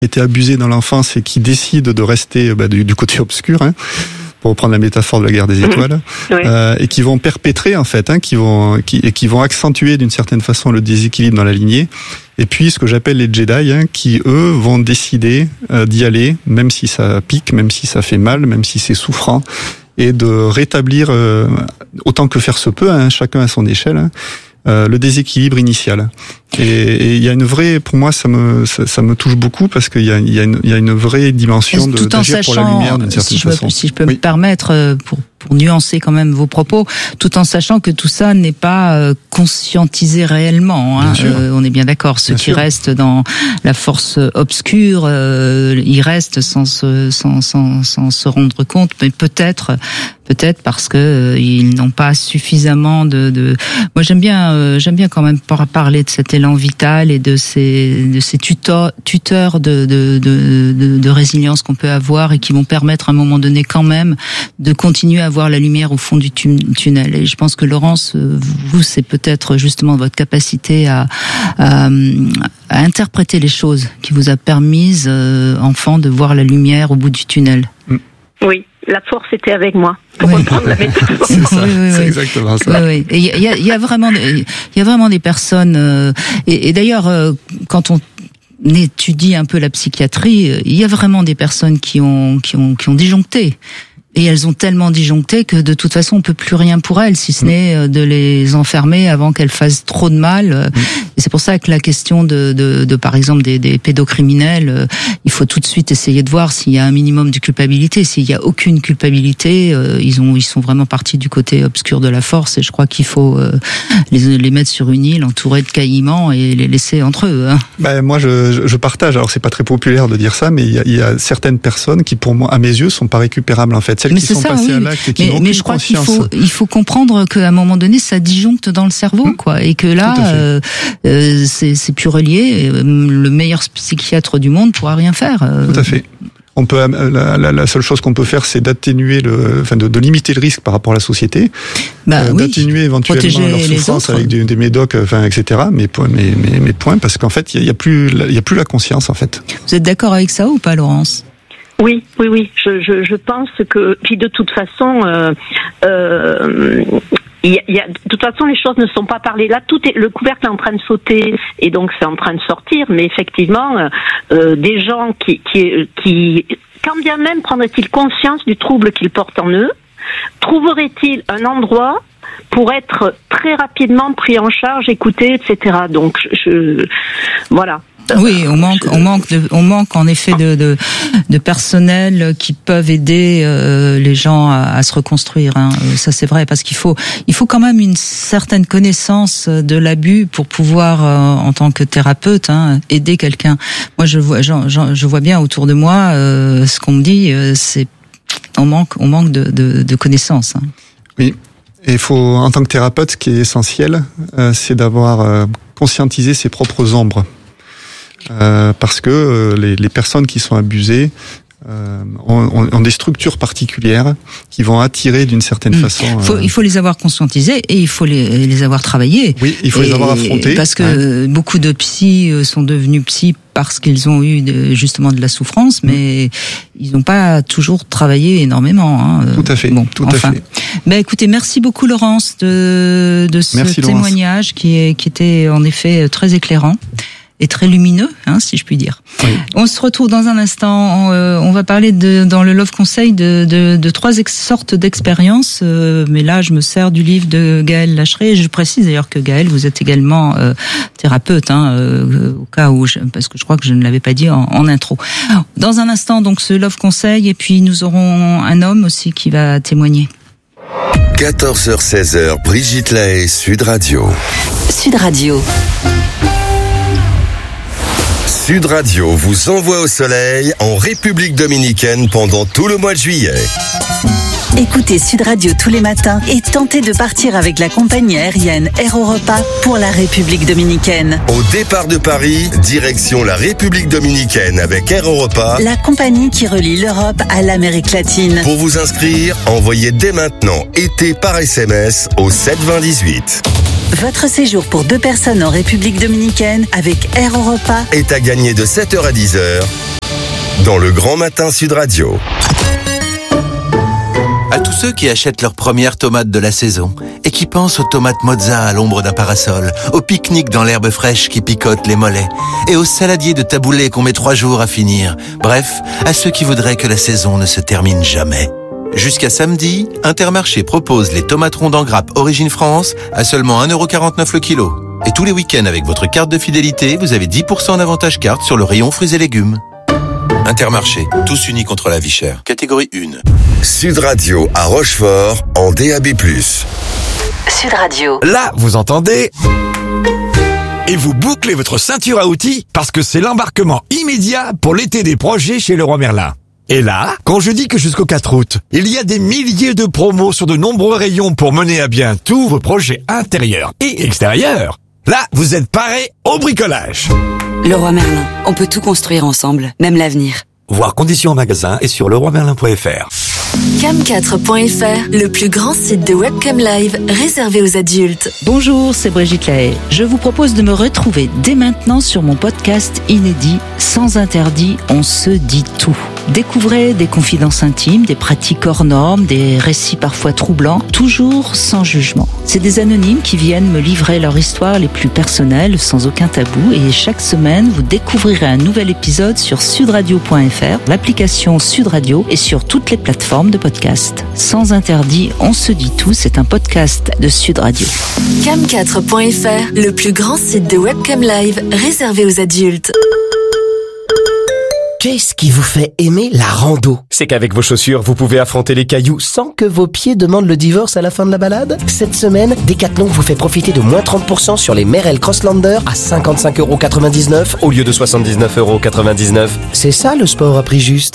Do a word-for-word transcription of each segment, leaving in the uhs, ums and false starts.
été abusés dans l'enfance et qui décident de rester bah, du, du côté obscur, hein, pour reprendre la métaphore de la guerre des étoiles, oui. euh, et qui vont perpétrer en fait, hein, qui vont qui, et qui vont accentuer d'une certaine façon le déséquilibre dans la lignée. Et puis ce que j'appelle les Jedi, hein, qui eux vont décider euh, d'y aller, même si ça pique, même si ça fait mal, même si c'est souffrant, et de rétablir euh, autant que faire se peut, hein, chacun à son échelle, hein, euh, le déséquilibre initial. Et il y a une vraie, pour moi, ça me ça, ça me touche beaucoup parce qu'il y a il y a une il y a une vraie dimension de d'agir pour la lumière d'une certaine si je façon. Me, si je peux oui. me permettre pour pour nuancer quand même vos propos, tout en sachant que tout ça n'est pas euh, conscientisé réellement. Hein. Euh, on est bien d'accord. Ceux bien qui sûr. restent dans la force obscure, euh, ils restent sans se sans sans sans se rendre compte, mais peut-être peut-être parce que euh, ils n'ont pas suffisamment de. de... Moi, j'aime bien euh, j'aime bien quand même parler de cet élan vital et de ces de ces tuteurs tuteurs de de de de, de résilience qu'on peut avoir et qui vont permettre à un moment donné quand même de continuer à voir la lumière au fond du tunnel. Et je pense que Laurence, vous, c'est peut-être justement votre capacité à, à, à interpréter les choses qui vous a permis, euh, enfant, de voir la lumière au bout du tunnel. Oui, la force était avec moi. Pour oui. reprendre la métaphore. C'est, ça, oui, oui, c'est oui. exactement ça. Oui, oui. Et il y a, y a vraiment, il y a vraiment des personnes. Euh, et, et d'ailleurs, euh, quand on étudie un peu la psychiatrie, il y a vraiment des personnes qui ont, qui ont, qui ont disjoncté. Et elles ont tellement disjoncté que de toute façon on peut plus rien pour elles, si ce n'est de les enfermer avant qu'elles fassent trop de mal. Mmh. Et c'est pour ça que la question de, de, de par exemple des, des pédocriminels, il faut tout de suite essayer de voir s'il y a un minimum de culpabilité. S'il y a aucune culpabilité, ils ont ils sont vraiment partis du côté obscur de la force. Et je crois qu'il faut les, les mettre sur une île entourée de caïmans et les laisser entre eux. Hein. Ben moi je, je partage. Alors c'est pas très populaire de dire ça, mais il y a, il y a certaines personnes qui pour moi à mes yeux sont pas récupérables en fait. Celles mais qui sont ça, passées oui. à l'acte et qui mais, n'ont mais aucune je crois conscience. qu'il faut, il faut comprendre qu'à un moment donné, ça disjoncte dans le cerveau, mmh. quoi, et que là, euh, euh, c'est, c'est plus relié. Le meilleur psychiatre du monde pourra rien faire. Euh... Tout à fait. On peut, la, la, la seule chose qu'on peut faire, c'est d'atténuer le, enfin, de, de limiter le risque par rapport à la société, bah, euh, oui. d'atténuer éventuellement Protéger leur souffrance avec des, des médocs, enfin, et cetera. Mais, mais, mais, mais point, parce qu'en fait, il y a, y a plus, il y a plus la conscience, en fait. Vous êtes d'accord avec ça ou pas, Laurence? Oui, oui, oui. Je, je, je pense que, puis de toute façon, euh, euh, il y a, il y a, de toute façon, les choses ne sont pas parlées. Là, tout est, le couvercle est en train de sauter et donc c'est en train de sortir. Mais effectivement, euh, des gens qui, qui, qui, quand bien même prendraient-ils conscience du trouble qu'ils portent en eux, trouveraient-ils un endroit pour être très rapidement pris en charge, écouté, et cetera. Donc, je, voilà. Oui, on manque, on manque, de, on manque en effet de, de, de personnel qui peuvent aider euh, les gens à, à se reconstruire. Hein. Ça, c'est vrai, parce qu'il faut, il faut quand même une certaine connaissance de l'abus pour pouvoir, euh, en tant que thérapeute, hein, aider quelqu'un. Moi, je vois, je, je vois bien autour de moi euh, ce qu'on me dit. Euh, c'est, on manque, on manque de, de, de connaissances. Hein. Oui. Et il faut, en tant que thérapeute, ce qui est essentiel, euh, c'est d'avoir euh, conscientisé ses propres ombres. Euh, parce que euh, les, les personnes qui sont abusées euh, ont, ont des structures particulières qui vont attirer d'une certaine mmh. façon. Faut, euh... Il faut les avoir conscientisées et il faut les, les avoir travaillées. Oui, il faut et, les avoir affrontées. Parce que ouais. beaucoup de psys sont devenus psys parce qu'ils ont eu de, justement de la souffrance, mais mmh. ils n'ont pas toujours travaillé énormément. Hein. Tout à fait. Bon, tout enfin. à fait. Ben écoutez, merci beaucoup Laurence de, de ce merci, témoignage Laurence. qui, est, qui était en effet très éclairant. Et très lumineux, hein, si je puis dire. Oui. On se retrouve dans un instant. On, euh, on va parler de, dans le Love Conseil de, de, de trois ex- sortes d'expériences. Euh, mais là, je me sers du livre de Gaëlle Lacheret. Je précise d'ailleurs que Gaëlle, vous êtes également euh, thérapeute, hein, euh, au cas où, je, parce que je crois que je ne l'avais pas dit en, en intro. Dans un instant, donc ce Love Conseil, et puis nous aurons un homme aussi qui va témoigner. quatorze heures seize heures, Brigitte Lahaie, Sud Radio. Sud Radio. Sud Radio vous envoie au soleil en République dominicaine pendant tout le mois de juillet. Écoutez Sud Radio tous les matins et tentez de partir avec la compagnie aérienne Air Europa pour la République dominicaine. Au départ de Paris, direction la République dominicaine avec Air Europa, la compagnie qui relie l'Europe à l'Amérique latine. Pour vous inscrire, envoyez dès maintenant été par S M S au sept vingt dix-huit. Votre séjour pour deux personnes en République dominicaine avec Air Europa est à gagner de sept heures à dix heures dans le Grand Matin Sud Radio. À tous ceux qui achètent leurs premières tomates de la saison et qui pensent aux tomates mozza à l'ombre d'un parasol, au pique-nique dans l'herbe fraîche qui picote les mollets et aux saladiers de taboulé qu'on met trois jours à finir. Bref, à ceux qui voudraient que la saison ne se termine jamais. Jusqu'à samedi, Intermarché propose les tomates rondes en grappe Origine France à seulement un euro quarante-neuf le kilo. Et tous les week-ends avec votre carte de fidélité, vous avez dix pour cent d'avantage carte sur le rayon fruits et légumes. Intermarché, tous unis contre la vie chère. Catégorie un. Sud Radio à Rochefort en D A B plus. Sud Radio. Là, vous entendez ? Et vous bouclez votre ceinture à outils parce que c'est l'embarquement immédiat pour l'été des projets chez Leroy Merlin. Et là, quand je dis que jusqu'au quatre août, il y a des milliers de promos sur de nombreux rayons pour mener à bien tous vos projets intérieurs et extérieurs, là, vous êtes parés au bricolage. Leroy Merlin, on peut tout construire ensemble, même l'avenir. Voir conditions en magasin et sur leroy merlin point f r. cam quatre point f r, le plus grand site de webcam live réservé aux adultes. Bonjour, c'est Brigitte Lahaye. Je vous propose de me retrouver dès maintenant sur mon podcast inédit Sans interdit, on se dit tout. Découvrez des confidences intimes, des pratiques hors normes, des récits parfois troublants, toujours sans jugement. C'est des anonymes qui viennent me livrer leur histoire les plus personnelles, sans aucun tabou. Et chaque semaine, vous découvrirez un nouvel épisode sur sudradio point f r, l'application Sud Radio et sur toutes les plateformes de podcast. Sans interdit, on se dit tout, c'est un podcast de Sud Radio. cam quatre point f r, le plus grand site de webcam live réservé aux adultes. Qu'est-ce qui vous fait aimer la rando? C'est qu'avec vos chaussures, vous pouvez affronter les cailloux sans que vos pieds demandent le divorce à la fin de la balade. Cette semaine, Decathlon vous fait profiter de moins trente pour cent sur les Merrell Crosslander à cinquante-cinq euros quatre-vingt-dix-neuf au lieu de soixante-dix-neuf euros quatre-vingt-dix-neuf. C'est ça le sport à prix juste.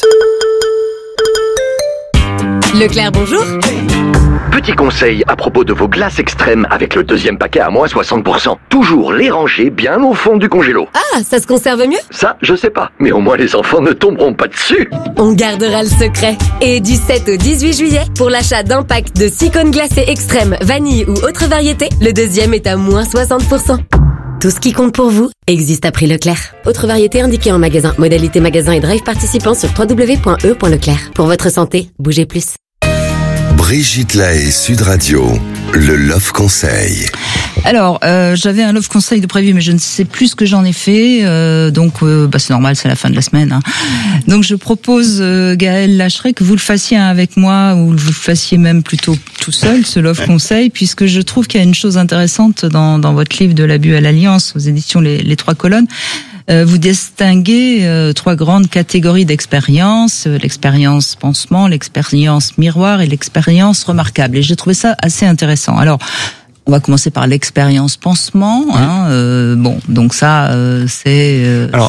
Leclerc, bonjour. Petit conseil à propos de vos glaces extrêmes avec le deuxième paquet à moins soixante pour cent. Toujours les ranger bien au fond du congélo. Ah, ça se conserve mieux? Ça, je sais pas. Mais au moins les enfants ne tomberont pas dessus. On gardera le secret. Et du sept au dix-huit juillet, pour l'achat d'un pack de six cônes glacés extrêmes, vanille ou autre variété, le deuxième est à moins soixante pour cent. Tout ce qui compte pour vous existe à prix Leclerc. Autre variété indiquée en magasin. Modalité magasin et drive participant sur w w w point e point leclerc. Pour votre santé, bougez plus. Brigitte Lahaye, Sud Radio, le Love Conseil. Alors, euh, j'avais un Love Conseil de prévu, mais je ne sais plus ce que j'en ai fait. Euh, donc, euh, bah, c'est normal, c'est la fin de la semaine. Hein. Donc, je propose, euh, Gaël Lacheret, que vous le fassiez avec moi, ou vous le fassiez même plutôt tout seul, ce Love Conseil, puisque je trouve qu'il y a une chose intéressante dans, dans votre livre de l'abus à l'alliance, aux éditions Les, les Trois Colonnes. Euh, vous distinguez euh, trois grandes catégories d'expérience, euh, l'expérience pansement, l'expérience miroir et l'expérience remarquable. Et j'ai trouvé ça assez intéressant. Alors, on va commencer par l'expérience pansement. Oui. Hein, euh, bon, donc ça, euh, c'est... Euh, Alors,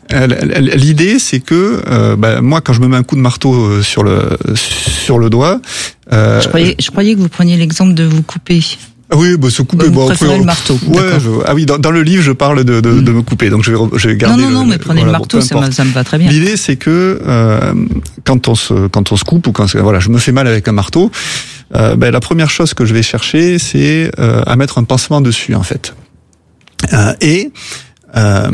l'idée, c'est que euh, bah, moi, quand je me mets un coup de marteau sur le sur le doigt... Euh, je, croyais, je croyais que vous preniez l'exemple de vous couper. Ah oui, bah se couper. Vous bon, préférez après, le marteau. Ouais. Je, ah oui, dans, dans le livre, je parle de de, mmh. de me couper, donc je vais je vais garder. Non non le, non, mais prenez voilà, le marteau, bon, ça, me, ça me va très bien. L'idée, c'est que euh, quand on se quand on se coupe ou quand voilà, je me fais mal avec un marteau, euh, ben la première chose que je vais chercher, c'est euh, à mettre un pansement dessus, en fait. Euh, et euh,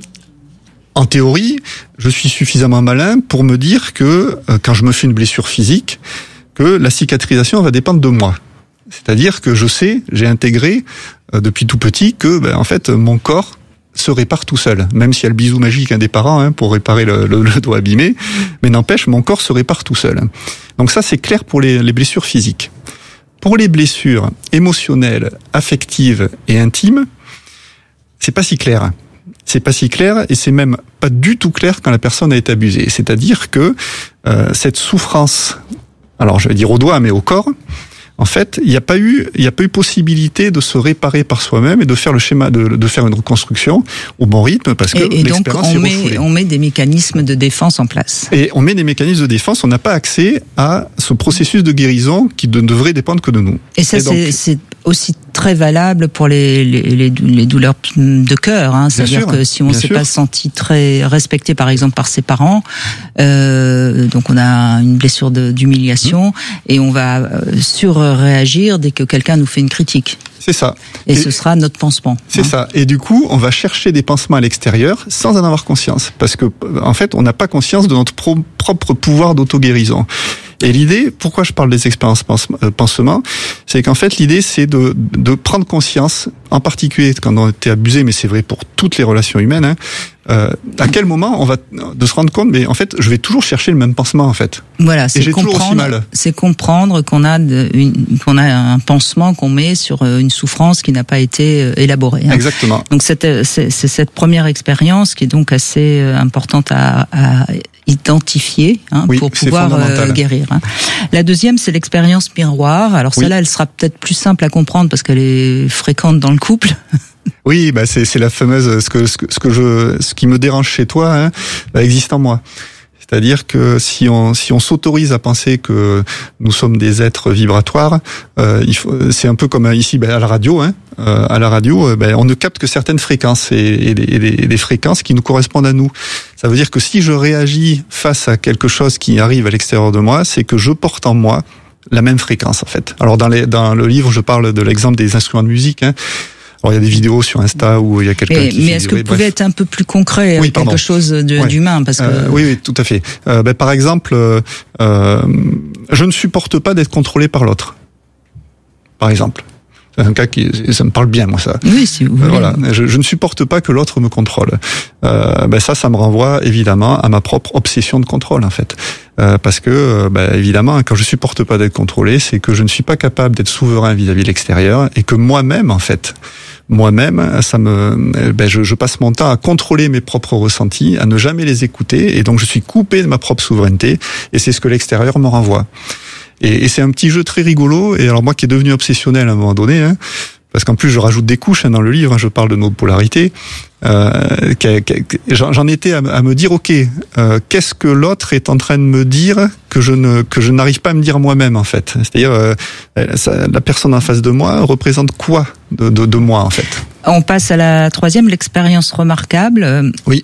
en théorie, je suis suffisamment malin pour me dire que euh, quand je me fais une blessure physique, que la cicatrisation va dépendre de moi. C'est-à-dire que je sais, j'ai intégré euh, depuis tout petit que, ben, en fait, mon corps se répare tout seul. Même s'il y a le bisou magique hein, des parents hein, pour réparer le, le, le doigt abîmé, mais n'empêche, mon corps se répare tout seul. Donc ça, c'est clair pour les, les blessures physiques. Pour les blessures émotionnelles, affectives et intimes, c'est pas si clair. C'est pas si clair et c'est même pas du tout clair quand la personne a été abusée. C'est-à-dire que euh, cette souffrance, alors je vais dire au doigt, mais au corps. En fait, il n'y a pas eu, il n'y a pas eu possibilité de se réparer par soi-même et de faire le schéma, de, de faire une reconstruction au bon rythme parce que et, et l'expérience donc on est refoulée. met, on met des mécanismes de défense en place. Et on met des mécanismes de défense. On n'a pas accès à ce processus de guérison qui ne devrait dépendre que de nous. Et ça, et donc, c'est, c'est aussi très valable pour les, les, les, les douleurs de cœur. Hein. C'est-à-dire sûr, que si on ne s'est pas senti très respecté, par exemple, par ses parents, euh, donc on a une blessure de, d'humiliation mmh. et on va surréagir dès que quelqu'un nous fait une critique. C'est ça. Et, et ce sera notre pansement. C'est hein. ça. Et du coup, on va chercher des pansements à l'extérieur sans en avoir conscience. Parce que, en fait, on n'a pas conscience de notre pro- propre pouvoir d'auto-guérison. Et l'idée, pourquoi je parle des expériences pansement, c'est qu'en fait, l'idée, c'est de, de prendre conscience, en particulier quand on était abusé, mais c'est vrai pour toutes les relations humaines, hein, euh, à quel moment on va de se rendre compte, mais en fait, je vais toujours chercher le même pansement, en fait. Voilà, c'est et j'ai toujours aussi mal. C'est comprendre qu'on a de, une, qu'on a un pansement qu'on met sur une souffrance qui n'a pas été élaborée. Hein. Exactement. Donc c'est, c'est, c'est cette première expérience qui est donc assez importante à, à identifier hein, oui, pour pouvoir euh, guérir. Hein. La deuxième, c'est l'expérience miroir. Alors celle-là, oui. elle sera peut-être plus simple à comprendre parce qu'elle est fréquente dans le couple. Oui, bah c'est c'est la fameuse ce que ce que ce que je ce qui me dérange chez toi hein, bah, existe en moi. C'est-à-dire que si on si on s'autorise à penser que nous sommes des êtres vibratoires, euh, il faut, c'est un peu comme ici ben, à la radio. Hein, euh, à la radio, ben, on ne capte que certaines fréquences et, et, des, et, des, et des fréquences qui nous correspondent à nous. Ça veut dire que si je réagis face à quelque chose qui arrive à l'extérieur de moi, c'est que je porte en moi la même fréquence en fait. Alors dans les dans le livre, je parle de l'exemple des instruments de musique. Hein. Alors, il y a des vidéos sur Insta où il y a quelqu'un mais, qui... Mais est-ce que vous pouvez bref. être un peu plus concret, oui, quelque chose de, ouais. d'humain parce que... euh, oui, oui, tout à fait. Euh, ben, par exemple, euh, je ne supporte pas d'être contrôlé par l'autre. Par exemple. C'est un cas qui... Ça me parle bien, moi, ça. Oui, si vous voulez. Euh, voilà. Je, je ne supporte pas que l'autre me contrôle. Euh, ben, ça, ça me renvoie, évidemment, à ma propre obsession de contrôle, en fait. Euh, parce que, ben, évidemment, quand je supporte pas d'être contrôlé, c'est que je ne suis pas capable d'être souverain vis-à-vis de l'extérieur et que moi-même, en fait... Moi-même, ça me, ben je, je passe mon temps à contrôler mes propres ressentis, à ne jamais les écouter, et donc je suis coupé de ma propre souveraineté, et c'est ce que l'extérieur me renvoie. Et, et c'est un petit jeu très rigolo, et alors moi qui est devenu obsessionnel à un moment donné, hein, parce qu'en plus je rajoute des couches hein, dans le livre, hein, je parle de nos polarités, euh, qu'à, qu'à, j'en, j'en étais à, à me dire, ok, euh, qu'est-ce que l'autre est en train de me dire que je ne que je n'arrive pas à me dire moi-même en fait. C'est-à-dire euh, ça, la personne en face de moi représente quoi de, de, de moi en fait. On passe à la troisième, l'expérience remarquable. Oui.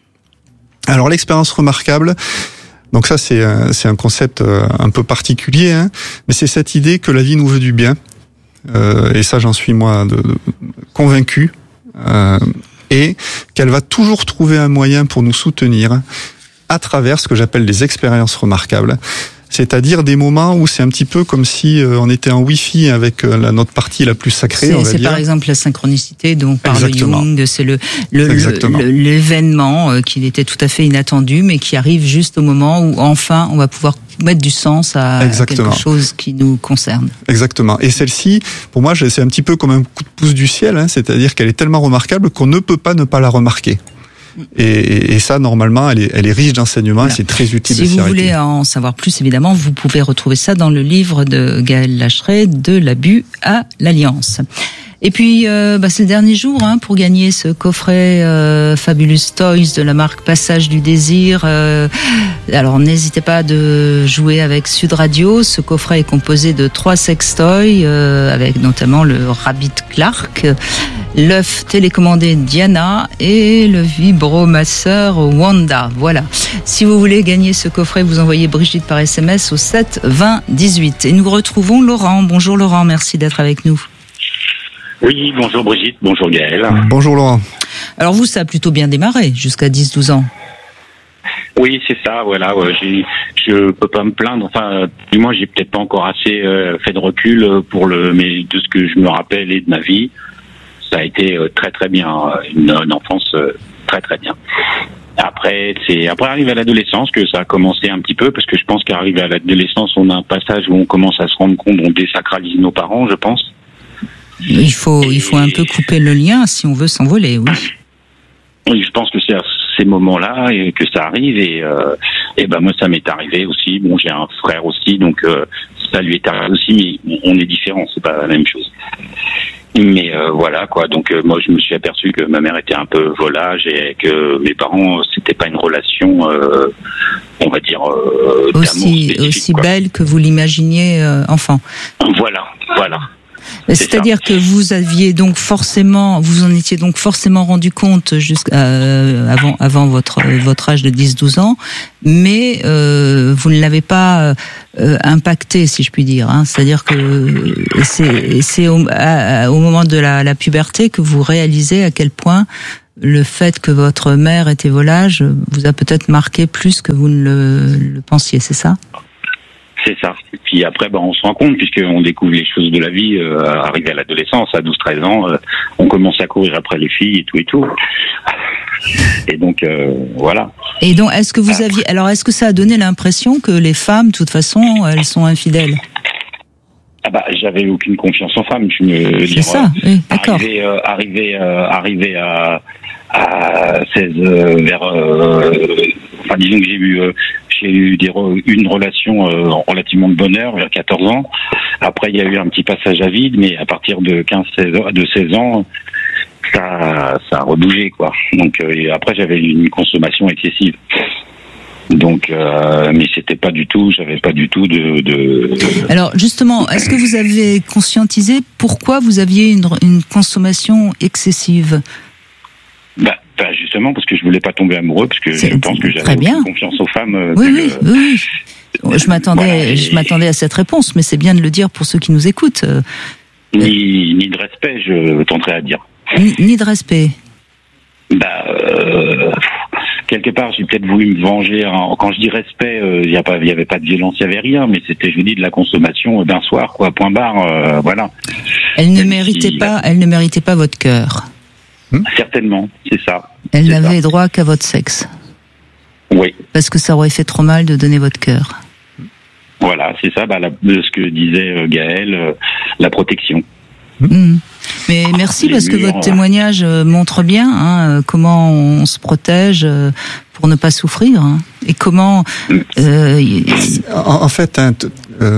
Alors l'expérience remarquable. Donc ça c'est un, c'est un concept un peu particulier, hein, mais c'est cette idée que la vie nous veut du bien. Euh, et ça j'en suis moi de, de, convaincu. Euh, et qu'elle va toujours trouver un moyen pour nous soutenir à travers ce que j'appelle les expériences remarquables, c'est-à-dire des moments où c'est un petit peu comme si on était en Wi-Fi avec la, notre partie la plus sacrée. C'est, on va c'est dire. Par exemple la synchronicité dont parle Exactement. Jung, c'est le, le, le l'événement euh, qui était tout à fait inattendu, mais qui arrive juste au moment où enfin on va pouvoir mettre du sens à Exactement. quelque chose qui nous concerne. Exactement. Et celle-ci, pour moi, c'est un petit peu comme un coup de pouce du ciel, hein, c'est-à-dire qu'elle est tellement remarquable qu'on ne peut pas ne pas la remarquer. Et, et ça, normalement, elle est, elle est riche d'enseignements voilà. Et c'est très utile. Si de vous voulez en savoir plus, évidemment, vous pouvez retrouver ça dans le livre de Gaël Lacheret, De l'abus à l'alliance. Et puis, euh, bah, c'est le dernier jour hein, pour gagner ce coffret euh, Fabulous Toys de la marque Passage du Désir. Euh, alors, n'hésitez pas de jouer avec Sud Radio. Ce coffret est composé de trois sextoys, euh, avec notamment le Rabbit Clark, l'œuf télécommandé Diana et le vibromasseur Wanda. Voilà. Si vous voulez gagner ce coffret, vous envoyez Brigitte par S M S au sept vingt dix-huit. Et nous retrouvons Laurent. Bonjour Laurent, merci d'être avec nous. Oui, bonjour Brigitte, bonjour Gaël. Bonjour Laurent. Alors vous, ça a plutôt bien démarré, jusqu'à dix douze ans. Oui, c'est ça, voilà. Ouais, j'ai, je peux pas me plaindre. Enfin, du moins, j'ai peut-être pas encore assez euh, fait de recul pour le, mais de ce que je me rappelle et de ma vie, ça a été euh, très très bien, une, une enfance euh, très très bien. Après, c'est après arrive à l'adolescence que ça a commencé un petit peu, parce que je pense qu'arrivé à l'adolescence, on a un passage où on commence à se rendre compte, on désacralise nos parents, je pense. Il faut, et... il faut un peu couper le lien si on veut s'envoler, oui. Oui, je pense que c'est à ces moments-là et que ça arrive et, euh, et ben moi ça m'est arrivé aussi. Bon, j'ai un frère aussi, donc euh, ça lui est arrivé aussi, mais on est différents, c'est pas la même chose. Mais euh, voilà quoi. Donc euh, moi je me suis aperçu que ma mère était un peu volage et que mes parents c'était pas une relation, euh, on va dire euh, aussi aussi quoi. Belle que vous l'imaginiez euh, enfant. Voilà, voilà. C'est-à-dire que vous aviez donc forcément, vous en étiez donc forcément rendu compte jusqu'à euh, avant avant votre votre âge de dix douze ans, mais euh, vous ne l'avez pas euh, impacté, si je puis dire. Hein. C'est-à-dire que c'est c'est au, à, au moment de la, la puberté que vous réalisez à quel point le fait que votre mère était volage vous a peut-être marqué plus que vous ne le, le pensiez, c'est ça? C'est ça. Et puis après, ben, on se rend compte, puisqu'on découvre les choses de la vie, euh, arrivé à l'adolescence, à douze treize ans, euh, on commence à courir après les filles et tout et tout. Et donc, euh, voilà. Et donc, est-ce que vous aviez... Alors, est-ce que ça a donné l'impression que les femmes, de toute façon, elles sont infidèles? Ah bah, j'avais aucune confiance en femmes. Je me C'est ça, oui, d'accord. Arrivé, euh, arrivé, euh, arrivé à, à seize, euh, vers... Euh, enfin, disons que j'ai eu... Euh, J'ai eu des re, une relation euh, relativement de bonne heure vers quatorze ans. Après, il y a eu un petit passage à vide, mais à partir de quinze seize ans, de seize ans, ça, ça a rebougé, quoi. Donc, euh, et après, j'avais une consommation excessive. Donc, euh, mais c'était pas du tout, j'avais pas du tout de, de... Alors, justement, est-ce que vous avez conscientisé pourquoi vous aviez une, une consommation excessive? Bah, bah, justement, parce que je voulais pas tomber amoureux, parce que C'est je pense que j'avais aucune confiance aux femmes. Euh, oui, que, oui, oui, oui. Je m'attendais, voilà, et... je m'attendais à cette réponse, mais c'est bien de le dire pour ceux qui nous écoutent. Ni, ni de respect, je tenterais à dire. Ni, ni de respect. Bah, euh, quelque part, j'ai peut-être voulu me venger. Hein. Quand je dis respect, il euh, n'y avait pas de violence, il n'y avait rien, mais c'était, je vous dis, de la consommation d'un soir, quoi. Point barre, euh, voilà. Elle ne méritait si, pas, elle ne méritait pas votre cœur. Certainement, c'est ça. Elle c'est n'avait ça. droit qu'à votre sexe. Oui. Parce que ça aurait fait trop mal de donner votre cœur. Voilà, c'est ça, bah, la, ce que disait Gaël, euh, la protection. Mmh. Mais merci, Les parce que murs, votre témoignage montre bien hein, comment on se protège pour ne pas souffrir hein, et comment. Euh, en, en fait, hein, t- euh,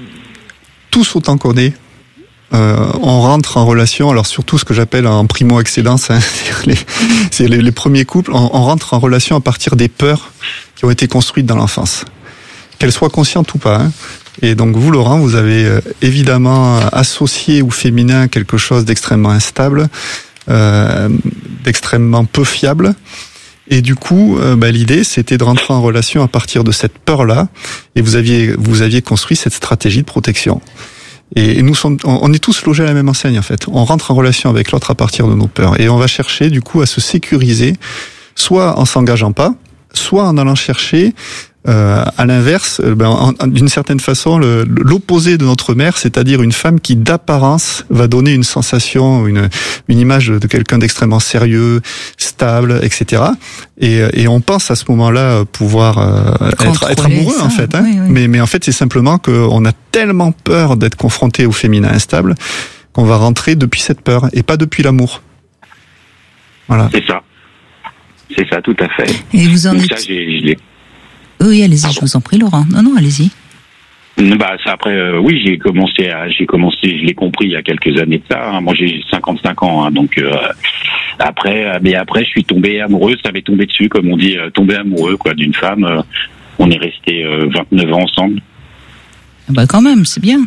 tous autant qu'on est. Euh, on rentre en relation, alors surtout ce que j'appelle en primo-excédence, hein, c'est, les, c'est les, les premiers couples, on, on rentre en relation à partir des peurs qui ont été construites dans l'enfance, qu'elles soient conscientes ou pas. Hein. Et donc vous, Laurent, vous avez euh, évidemment associé au féminin quelque chose d'extrêmement instable, euh, d'extrêmement peu fiable. Et du coup, euh, bah, l'idée, c'était de rentrer en relation à partir de cette peur-là, et vous aviez, vous aviez construit cette stratégie de protection. Et nous sommes, on est tous logés à la même enseigne en fait. On rentre en relation avec l'autre à partir de nos peurs, et on va chercher du coup à se sécuriser, soit en s'engageant pas, soit en allant chercher euh, à l'inverse, ben, en, en, d'une certaine façon, le, l'opposé de notre mère, c'est-à-dire une femme qui d'apparence va donner une sensation, une, une image de quelqu'un d'extrêmement sérieux, stable, et cetera. Et, et on pense à ce moment-là pouvoir euh, être, être amoureux ça, en fait. Hein. Oui, oui. Mais, mais en fait, c'est simplement qu'on a tellement peur d'être confronté au féminin instable qu'on va rentrer depuis cette peur et pas depuis l'amour. Voilà. C'est ça. C'est ça, tout à fait. Et vous en Donc êtes... ça, j'ai, je l'ai... Oui, allez-y, Pardon. Je vous en prie, Laurent. Non, non, allez-y. Bah, ça, après, euh, oui, j'ai commencé à, j'ai commencé, je l'ai compris il y a quelques années de ça. Hein. Moi, j'ai cinquante-cinq ans, hein, donc euh, après, mais après, je suis tombé amoureux. Ça m'est tombé dessus, comme on dit, euh, tombé amoureux, quoi, d'une femme. Euh, on est resté euh, vingt-neuf ans ensemble. Bah, quand même, c'est bien.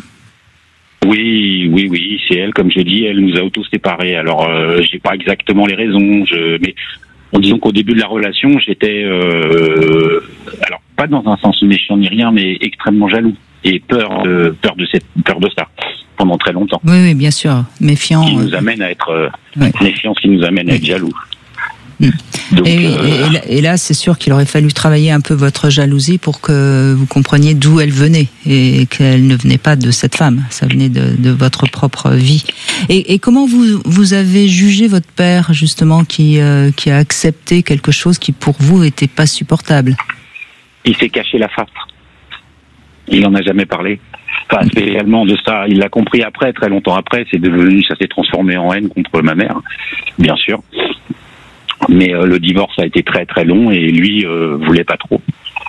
Oui, oui, oui, c'est elle, comme je dis, elle nous a auto-séparés. Alors, euh, j'ai pas exactement les raisons, je, mais en disant qu'au début de la relation, j'étais, euh, alors pas dans un sens méchant ni rien, mais extrêmement jaloux et peur de peur de cette peur de ça pendant très longtemps. Oui, oui, bien sûr, méfiant. Qui nous amène à être euh, oui. méfiance, qui nous amène à être jaloux. Mmh. Donc, et, euh... et, là, et là, c'est sûr qu'il aurait fallu travailler un peu votre jalousie pour que vous compreniez d'où elle venait et qu'elle ne venait pas de cette femme, ça venait de, de votre propre vie. Et, et comment vous vous avez jugé votre père justement qui euh, qui a accepté quelque chose qui pour vous était pas supportable? Il s'est caché la face. Il n'en a jamais parlé. Enfin, spécialement de ça, il l'a compris après, très longtemps après. C'est devenu, ça s'est transformé en haine contre ma mère, bien sûr. Mais euh, le divorce a été très très long et lui euh, voulait pas trop.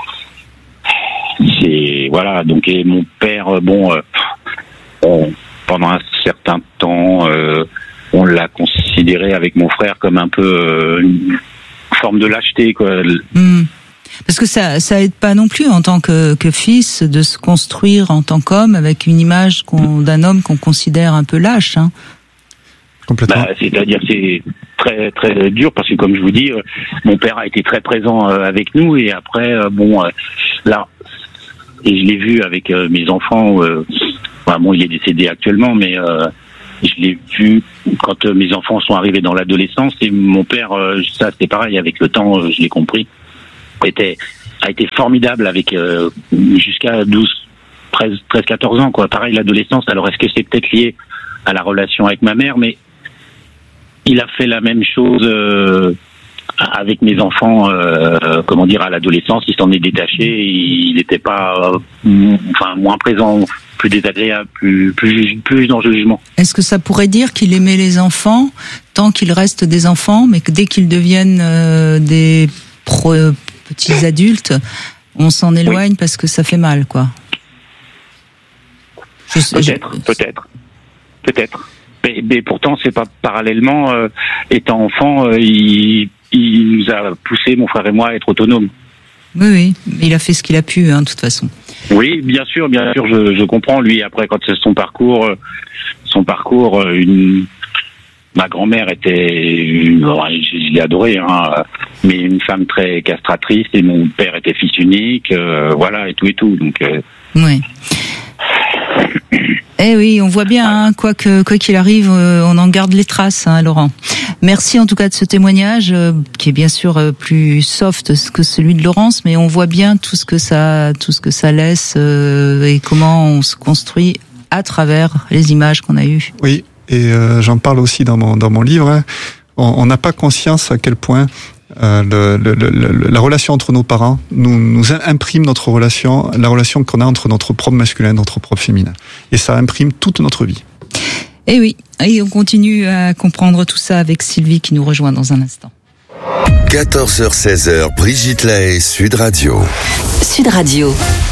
C'est voilà, donc et mon père, euh, bon, euh, on, pendant un certain temps, euh, on l'a considéré avec mon frère comme un peu euh, une forme de lâcheté, quoi. Mmh. Parce que ça, ça aide pas non plus en tant que, que fils de se construire en tant qu'homme avec une image qu'on, d'un homme qu'on considère un peu lâche. Hein. Complètement. Bah, c'est-à-dire que c'est très très dur parce que comme je vous dis, euh, mon père a été très présent euh, avec nous et après euh, bon euh, là et je l'ai vu avec euh, mes enfants. Euh, bah, bon, il est décédé actuellement, mais euh, je l'ai vu quand euh, mes enfants sont arrivés dans l'adolescence et mon père, euh, ça c'était pareil avec le temps, euh, je l'ai compris, était a été formidable avec euh, jusqu'à douze, treize, quatorze ans quoi. Pareil l'adolescence. Alors est-ce que c'est peut-être lié à la relation avec ma mère, mais il a fait la même chose euh, avec mes enfants, euh, comment dire, à l'adolescence. Il s'en est détaché, il n'était pas, euh, enfin, moins présent, plus désagréable, plus, plus, plus dans le jugement. Est-ce que ça pourrait dire qu'il aimait les enfants tant qu'ils restent des enfants, mais que dès qu'ils deviennent euh, des pro, euh, petits adultes, on s'en éloigne oui. parce que ça fait mal, quoi. Je, peut-être, je... peut-être, peut-être. Mais, mais pourtant, c'est pas parallèlement. Euh, étant enfant, euh, il, il nous a poussé, mon frère et moi, à être autonomes. Oui, oui. Il a fait ce qu'il a pu, hein, de toute façon. Oui, bien sûr, bien sûr. Je, je comprends. Lui, après, quand c'est son parcours, euh, son parcours, euh, une, ma grand-mère était, une, je l'ai adorée, hein, mais une femme très castratrice. Et mon père était fils unique, euh, voilà, et tout et tout. Donc. Euh, oui. Eh oui, on voit bien, hein, quoi que quoi qu'il arrive, euh, on en garde les traces, hein, Laurent. Merci en tout cas de ce témoignage, euh, qui est bien sûr euh, plus soft que celui de Laurence, mais on voit bien tout ce que ça, tout ce que ça laisse euh, et comment on se construit à travers les images qu'on a eues. Oui, et euh, j'en parle aussi dans mon dans mon livre. Hein. On n'a pas conscience à quel point Euh, le, le, le, la relation entre nos parents nous, nous imprime notre relation, la relation qu'on a entre notre propre masculin et notre propre féminin. Et ça imprime toute notre vie. Et oui, et on continue à comprendre tout ça avec Sylvie qui nous rejoint dans un instant. quatorze heures seize, Brigitte Lahaie, Sud Radio. Sud Radio.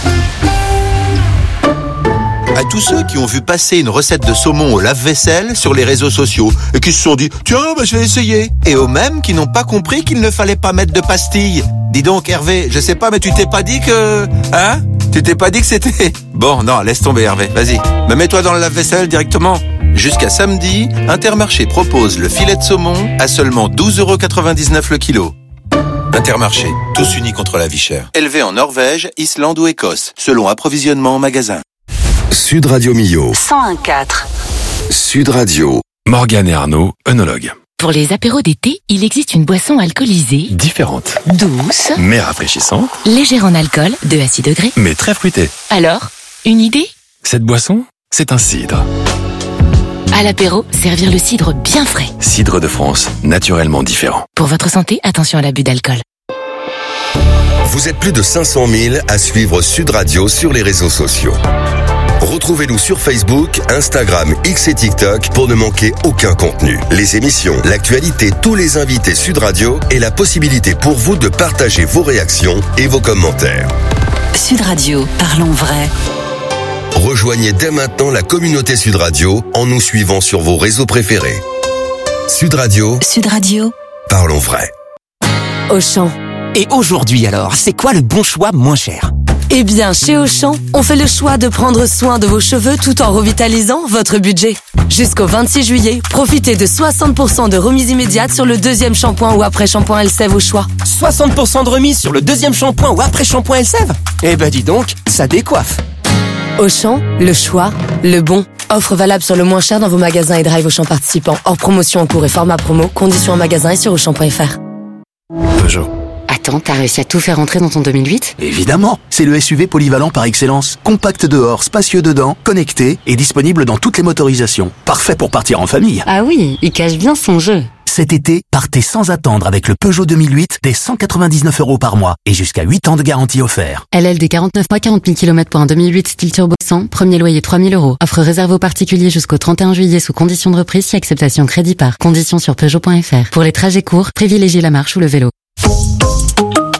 À tous ceux qui ont vu passer une recette de saumon au lave-vaisselle sur les réseaux sociaux et qui se sont dit « Tiens, bah, je vais essayer ». Et aux mêmes qui n'ont pas compris qu'il ne fallait pas mettre de pastilles. Dis donc Hervé, je sais pas, mais tu t'es pas dit que... Hein ? Tu t'es pas dit que c'était... Bon, non, laisse tomber Hervé, vas-y. Mais mets-toi dans le lave-vaisselle directement. Jusqu'à samedi, Intermarché propose le filet de saumon à seulement douze euros quatre-vingt-dix-neuf le kilo. Intermarché, tous unis contre la vie chère. Élevé en Norvège, Islande ou Écosse, selon approvisionnement en magasin. Sud Radio Millau. cent un virgule quatre. Sud Radio. Morgane et Arnaud, œnologues. Pour les apéros d'été, il existe une boisson alcoolisée. Différente. Douce. Mais rafraîchissante. Légère en alcool, deux à six degrés. Mais très fruitée. Alors, une idée ? Cette boisson, c'est un cidre. À l'apéro, servir le cidre bien frais. Cidre de France, naturellement différent. Pour votre santé, attention à l'abus d'alcool. Vous êtes plus de cinq cent mille à suivre Sud Radio sur les réseaux sociaux. Retrouvez-nous sur Facebook, Instagram, X et TikTok pour ne manquer aucun contenu. Les émissions, l'actualité, tous les invités Sud Radio et la possibilité pour vous de partager vos réactions et vos commentaires. Sud Radio, parlons vrai. Rejoignez dès maintenant la communauté Sud Radio en nous suivant sur vos réseaux préférés. Sud Radio. Sud Radio. Parlons vrai. Auchan. Et aujourd'hui alors, c'est quoi le bon choix moins cher ? Eh bien, chez Auchan, on fait le choix de prendre soin de vos cheveux tout en revitalisant votre budget. Jusqu'au vingt-six juillet, profitez de soixante pour cent de remise immédiate sur le deuxième shampoing ou après-shampoing Elseve au choix. soixante pour cent de remise sur le deuxième shampoing ou après-shampoing Elseve ? Eh ben dis donc, ça décoiffe. Auchan, le choix, le bon. Offre valable sur le moins cher dans vos magasins et drive Auchan participants. Hors promotion en cours et format promo. Conditions en magasin et sur auchan point f r. Peugeot. Attends, t'as réussi à tout faire entrer dans ton deux mille huit ? Évidemment, c'est le S U V polyvalent par excellence. Compact dehors, spacieux dedans, connecté et disponible dans toutes les motorisations. Parfait pour partir en famille. Ah oui, il cache bien son jeu. Cet été, partez sans attendre avec le Peugeot deux mille huit dès cent quatre-vingt-dix-neuf euros par mois et jusqu'à huit ans de garantie offert. L L D quarante-neuf mois, quarante mille kilomètres pour un deux mille huit style turbo cent, premier loyer trois mille euros. Offre réservée aux particuliers jusqu'au trente et un juillet sous condition de reprise si acceptation crédit par. Conditions sur peugeot point f r. Pour les trajets courts, privilégiez la marche ou le vélo.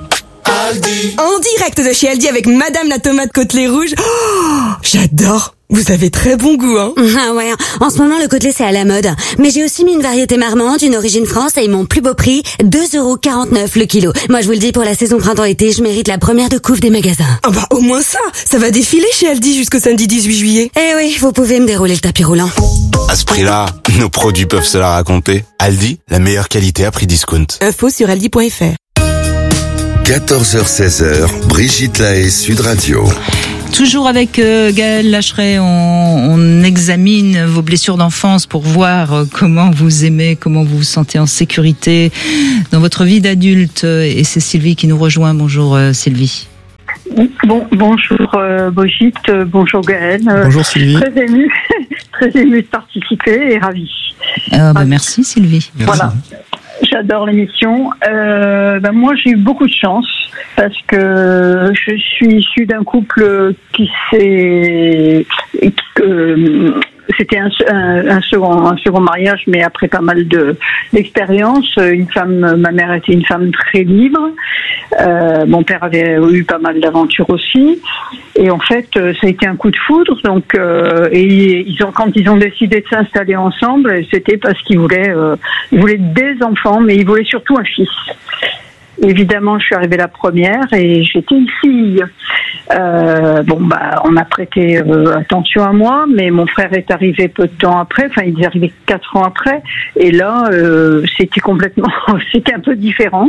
En direct de chez Aldi avec Madame la tomate côtelée rouge. Oh, j'adore. Vous avez très bon goût, hein. Ah ouais, en ce moment le côtelet c'est à la mode. Mais j'ai aussi mis une variété marmande, une origine France et mon plus beau prix, deux euros quarante-neuf le kilo. Moi je vous le dis, pour la saison printemps-été, je mérite la première de couve des magasins. Ah bah au moins ça, ça va défiler chez Aldi jusqu'au samedi dix-huit juillet. Eh oui, vous pouvez me dérouler le tapis roulant. À ce prix-là, nos produits peuvent se la raconter. Aldi, la meilleure qualité à prix discount. Info sur aldi point f r. quatorze heures seize, Brigitte Lahaie, Sud Radio. Toujours avec euh, Gaël Lacheret, on, on examine vos blessures d'enfance pour voir euh, comment vous aimez, comment vous vous sentez en sécurité dans votre vie d'adulte. Et c'est Sylvie qui nous rejoint. Bonjour euh, Sylvie. Bon, bonjour euh, Brigitte, euh, bonjour Gaël. Euh, bonjour Sylvie. Très émue, très émue de participer et ravie. Euh, bah, merci Sylvie. Merci. Voilà. J'adore l'émission. Euh, ben moi, j'ai eu beaucoup de chance parce que je suis issue d'un couple qui s'est... Euh, c'était un, un, un, second, un second mariage, mais après pas mal de, d'expérience. Une femme, ma mère était une femme très libre. Euh, mon père avait eu pas mal d'aventures aussi. Et en fait, ça a été un coup de foudre. Donc, euh, et ils ont, quand ils ont décidé de s'installer ensemble, c'était parce qu'ils voulaient, euh, ils voulaient des enfants, mais ils voulaient surtout un fils. Évidemment, je suis arrivée la première et j'étais une fille. Euh, bon, bah, on a prêté euh, attention à moi, mais mon frère est arrivé peu de temps après. Enfin, il est arrivé quatre ans après. Et là, euh, c'était complètement, c'était un peu différent.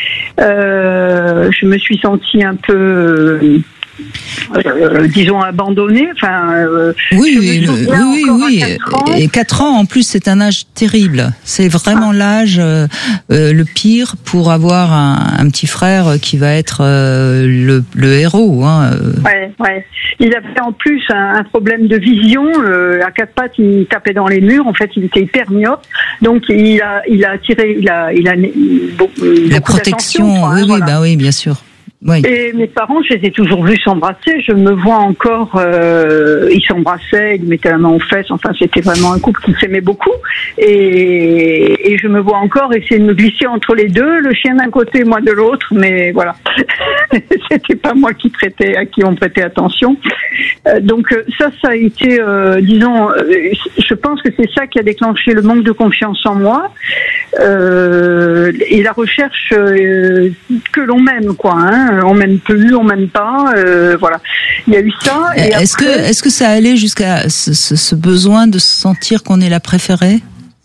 Euh, je me suis sentie un peu... Euh, Euh, disons abandonnée. Enfin, euh, oui, oui, le, oui, oui, oui. Et quatre ans en plus, c'est un âge terrible. C'est vraiment ah. l'âge euh, euh, le pire pour avoir un, un petit frère qui va être euh, le, le héros. Hein. Ouais, ouais. Il avait en plus un, un problème de vision. Euh, à quatre pattes, il tapait dans les murs. En fait, il était hyper myope. Donc, il a, il a attiré, il a, il a beaucoup, la protection. Quoi, oui, hein, oui, voilà. bah oui, bien sûr. Oui. Et mes parents, je les ai toujours vus s'embrasser. Je me vois encore, euh, ils s'embrassaient, ils mettaient la main aux fesses. Enfin, c'était vraiment un couple qui s'aimait beaucoup. Et, et je me vois encore essayer de me glisser entre les deux, le chien d'un côté, moi de l'autre. Mais voilà, c'était pas moi qui prêtais, à qui on prêtait attention. Euh, donc ça, ça a été, euh, disons, euh, je pense que c'est ça qui a déclenché le manque de confiance en moi euh, et la recherche euh, que l'on m'aime, quoi. Hein. On m'aime plus, on m'aime pas, euh, voilà. Il y a eu ça. Et est-ce après... que, est-ce que ça allait jusqu'à ce, ce, ce besoin de se sentir qu'on est la préférée?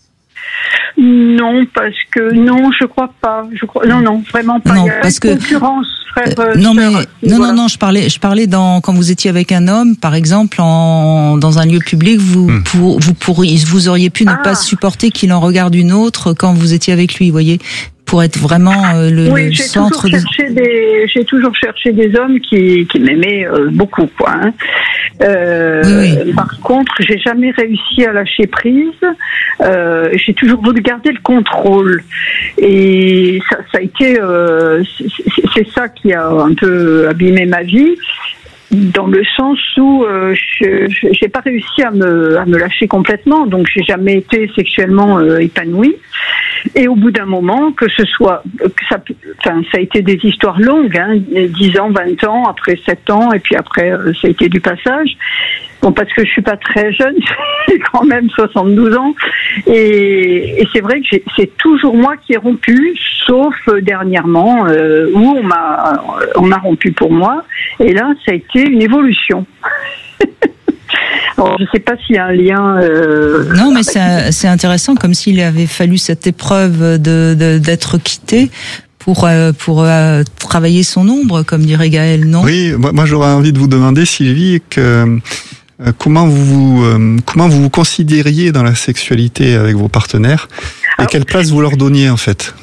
Non, parce que non, je crois pas. Je crois, non, non, vraiment pas. Non, il y a parce une que concurrence. Frère, euh, non mais frère, non voilà. non non je parlais je parlais dans quand vous étiez avec un homme par exemple en dans un lieu public vous hmm. pour, vous pourriez vous auriez pu ne ah. pas supporter qu'il en regarde une autre quand vous étiez avec lui, vous voyez, pour être vraiment euh, le, oui, le j'ai centre toujours cherché de... des j'ai toujours cherché des hommes qui qui m'aimaient euh, beaucoup, quoi. Hein. Euh, oui, oui. Par contre, j'ai jamais réussi à lâcher prise. Euh, j'ai toujours voulu garder le contrôle, et ça, ça a été, euh, c'est, c'est ça qui a un peu abîmé ma vie, dans le sens où euh, je j'ai pas réussi à me à me lâcher complètement, donc j'ai jamais été sexuellement euh, épanouie. Et au bout d'un moment, que ce soit, que ça, enfin, ça a été des histoires longues, hein, dix ans, vingt ans, après sept ans, et puis après, ça a été du passage. Bon, parce que je suis pas très jeune, j'ai quand même soixante-douze ans, et, et c'est vrai que j'ai, c'est toujours moi qui ai rompu, sauf dernièrement, euh, où on m'a, on a rompu pour moi, et là, ça a été une évolution. Alors, je ne sais pas s'il y a un lien. Euh, non, mais c'est, c'est intéressant, comme s'il avait fallu cette épreuve de, de d'être quitté pour euh, pour euh, travailler son ombre, comme dirait Gaël, non? Oui, moi, moi j'aurais envie de vous demander, Sylvie, que euh, comment vous euh, comment vous vous considériez dans la sexualité avec vos partenaires et quelle place vous leur donniez en fait?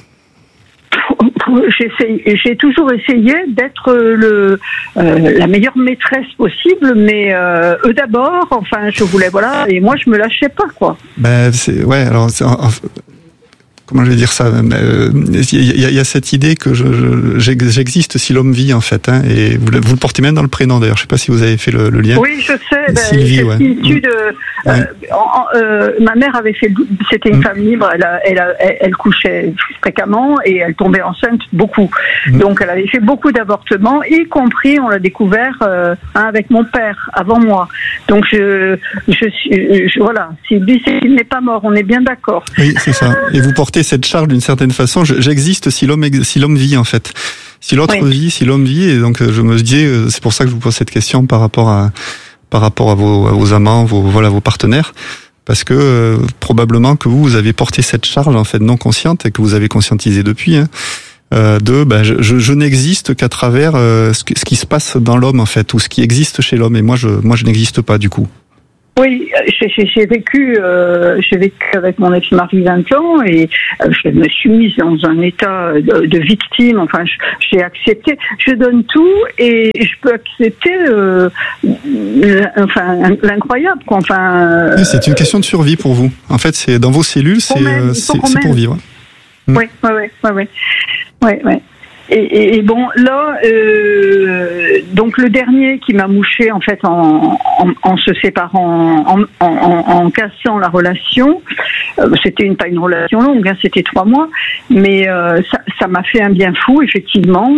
J'ai, j'ai toujours essayé d'être le, euh, la meilleure maîtresse possible, mais euh, eux d'abord, enfin, je voulais, voilà, et moi, je me lâchais pas, quoi. Ben, c'est, ouais, alors, c'est, en, comment je vais dire ça, euh, il y, a, il y a cette idée que je, je, j'existe si l'homme vit en fait, hein, et vous le, vous le portez même dans le prénom d'ailleurs. Je sais pas si vous avez fait le, le lien. Oui, je sais. Ben, Sylvie, ouais. Étude, euh, ouais. en, euh, ma mère avait fait, c'était une mmh. femme libre. Elle, a, elle, a, elle, elle couchait fréquemment et elle tombait enceinte beaucoup. Mmh. Donc elle avait fait beaucoup d'avortements, y compris, on l'a découvert euh, hein, avec mon père avant moi. Donc je, je, je, je voilà, Sylvie, il n'est pas mort. On est bien d'accord. Oui, c'est ça. Et vous portez cette charge d'une certaine façon. J'existe si l'homme si l'homme vit en fait. Si l'autre oui. vit, si l'homme vit, et donc je me dis, c'est pour ça que je vous pose cette question par rapport à par rapport à vos, à vos amants, vos voilà vos partenaires, parce que euh, probablement que vous vous avez porté cette charge en fait non consciente et que vous avez conscientisé depuis. Hein, euh, de ben je, je, je n'existe qu'à travers euh, ce, ce qui se passe dans l'homme en fait, ou ce qui existe chez l'homme, et moi je moi je n'existe pas du coup. Oui, j'ai, j'ai vécu, euh, j'ai vécu avec mon ex-mari vingt ans et euh, je me suis mise dans un état de, de victime. Enfin, je, j'ai accepté. Je donne tout et je peux accepter, euh, enfin, l'incroyable. Quoi. Enfin. Oui, c'est une question de survie pour vous. En fait, c'est dans vos cellules, c'est, même, c'est, c'est pour vivre. Oui, oui, oui, oui, oui, oui, oui. Et, et, et bon, là, euh, donc le dernier qui m'a mouché en fait en, en, en se séparant, en, en, en cassant la relation, euh, c'était une, pas une relation longue, hein, c'était trois mois, mais euh, ça, ça m'a fait un bien fou effectivement.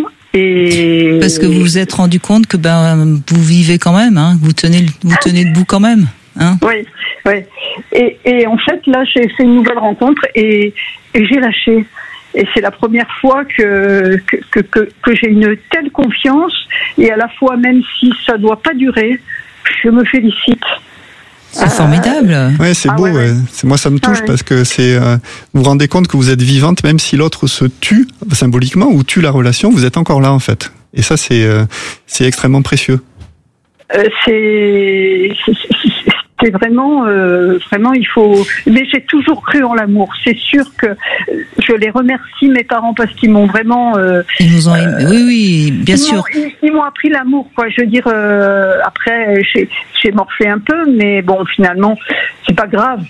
Et parce que vous vous êtes rendu compte que ben vous vivez quand même, hein, vous tenez, vous tenez debout quand même, hein. Oui, oui. Et, et en fait là, j'ai fait une nouvelle rencontre et, et j'ai lâché. Et c'est la première fois que, que, que, que j'ai une telle confiance, et à la fois, même si ça ne doit pas durer, je me félicite. C'est euh, formidable. Ouais, c'est ah, beau. Ouais, ouais. C'est, moi, ça me touche ah, ouais. parce que c'est. Euh, vous vous rendez compte que vous êtes vivante, même si l'autre se tue symboliquement ou tue la relation, vous êtes encore là en fait. Et ça, c'est euh, c'est extrêmement précieux. Euh, c'est, c'est, c'est C'est vraiment, euh, vraiment, il faut. Mais j'ai toujours cru en l'amour. C'est sûr que je les remercie mes parents parce qu'ils m'ont vraiment. Euh, ils nous ont. Euh, oui, oui, bien ils sûr. M'ont, ils, ils m'ont appris l'amour, quoi. Je veux dire, euh, après, j'ai, j'ai morflé un peu, mais bon, finalement, c'est pas grave.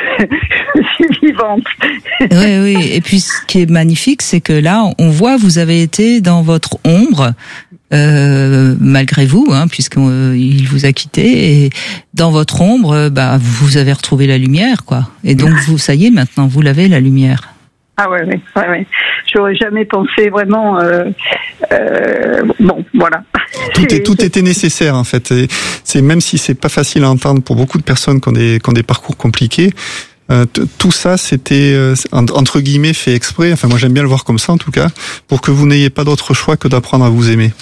Je suis vivante. Oui, oui. Et puis, ce qui est magnifique, c'est que là, on voit, vous avez été dans votre ombre. Euh, malgré vous, hein, puisqu'il euh, vous a quitté, et dans votre ombre, bah, vous avez retrouvé la lumière, quoi. Et donc, vous, ça y est, maintenant, vous l'avez, la lumière. Ah ouais, ouais, ouais, ouais. J'aurais jamais pensé vraiment. Euh, euh, bon, voilà. Tout, est, tout était nécessaire, en fait. Et c'est même si c'est pas facile à entendre pour beaucoup de personnes qui ont des, qui ont des parcours compliqués. Euh, t- tout ça, c'était euh, entre guillemets fait exprès. Enfin, moi, j'aime bien le voir comme ça, en tout cas, pour que vous n'ayez pas d'autre choix que d'apprendre à vous aimer.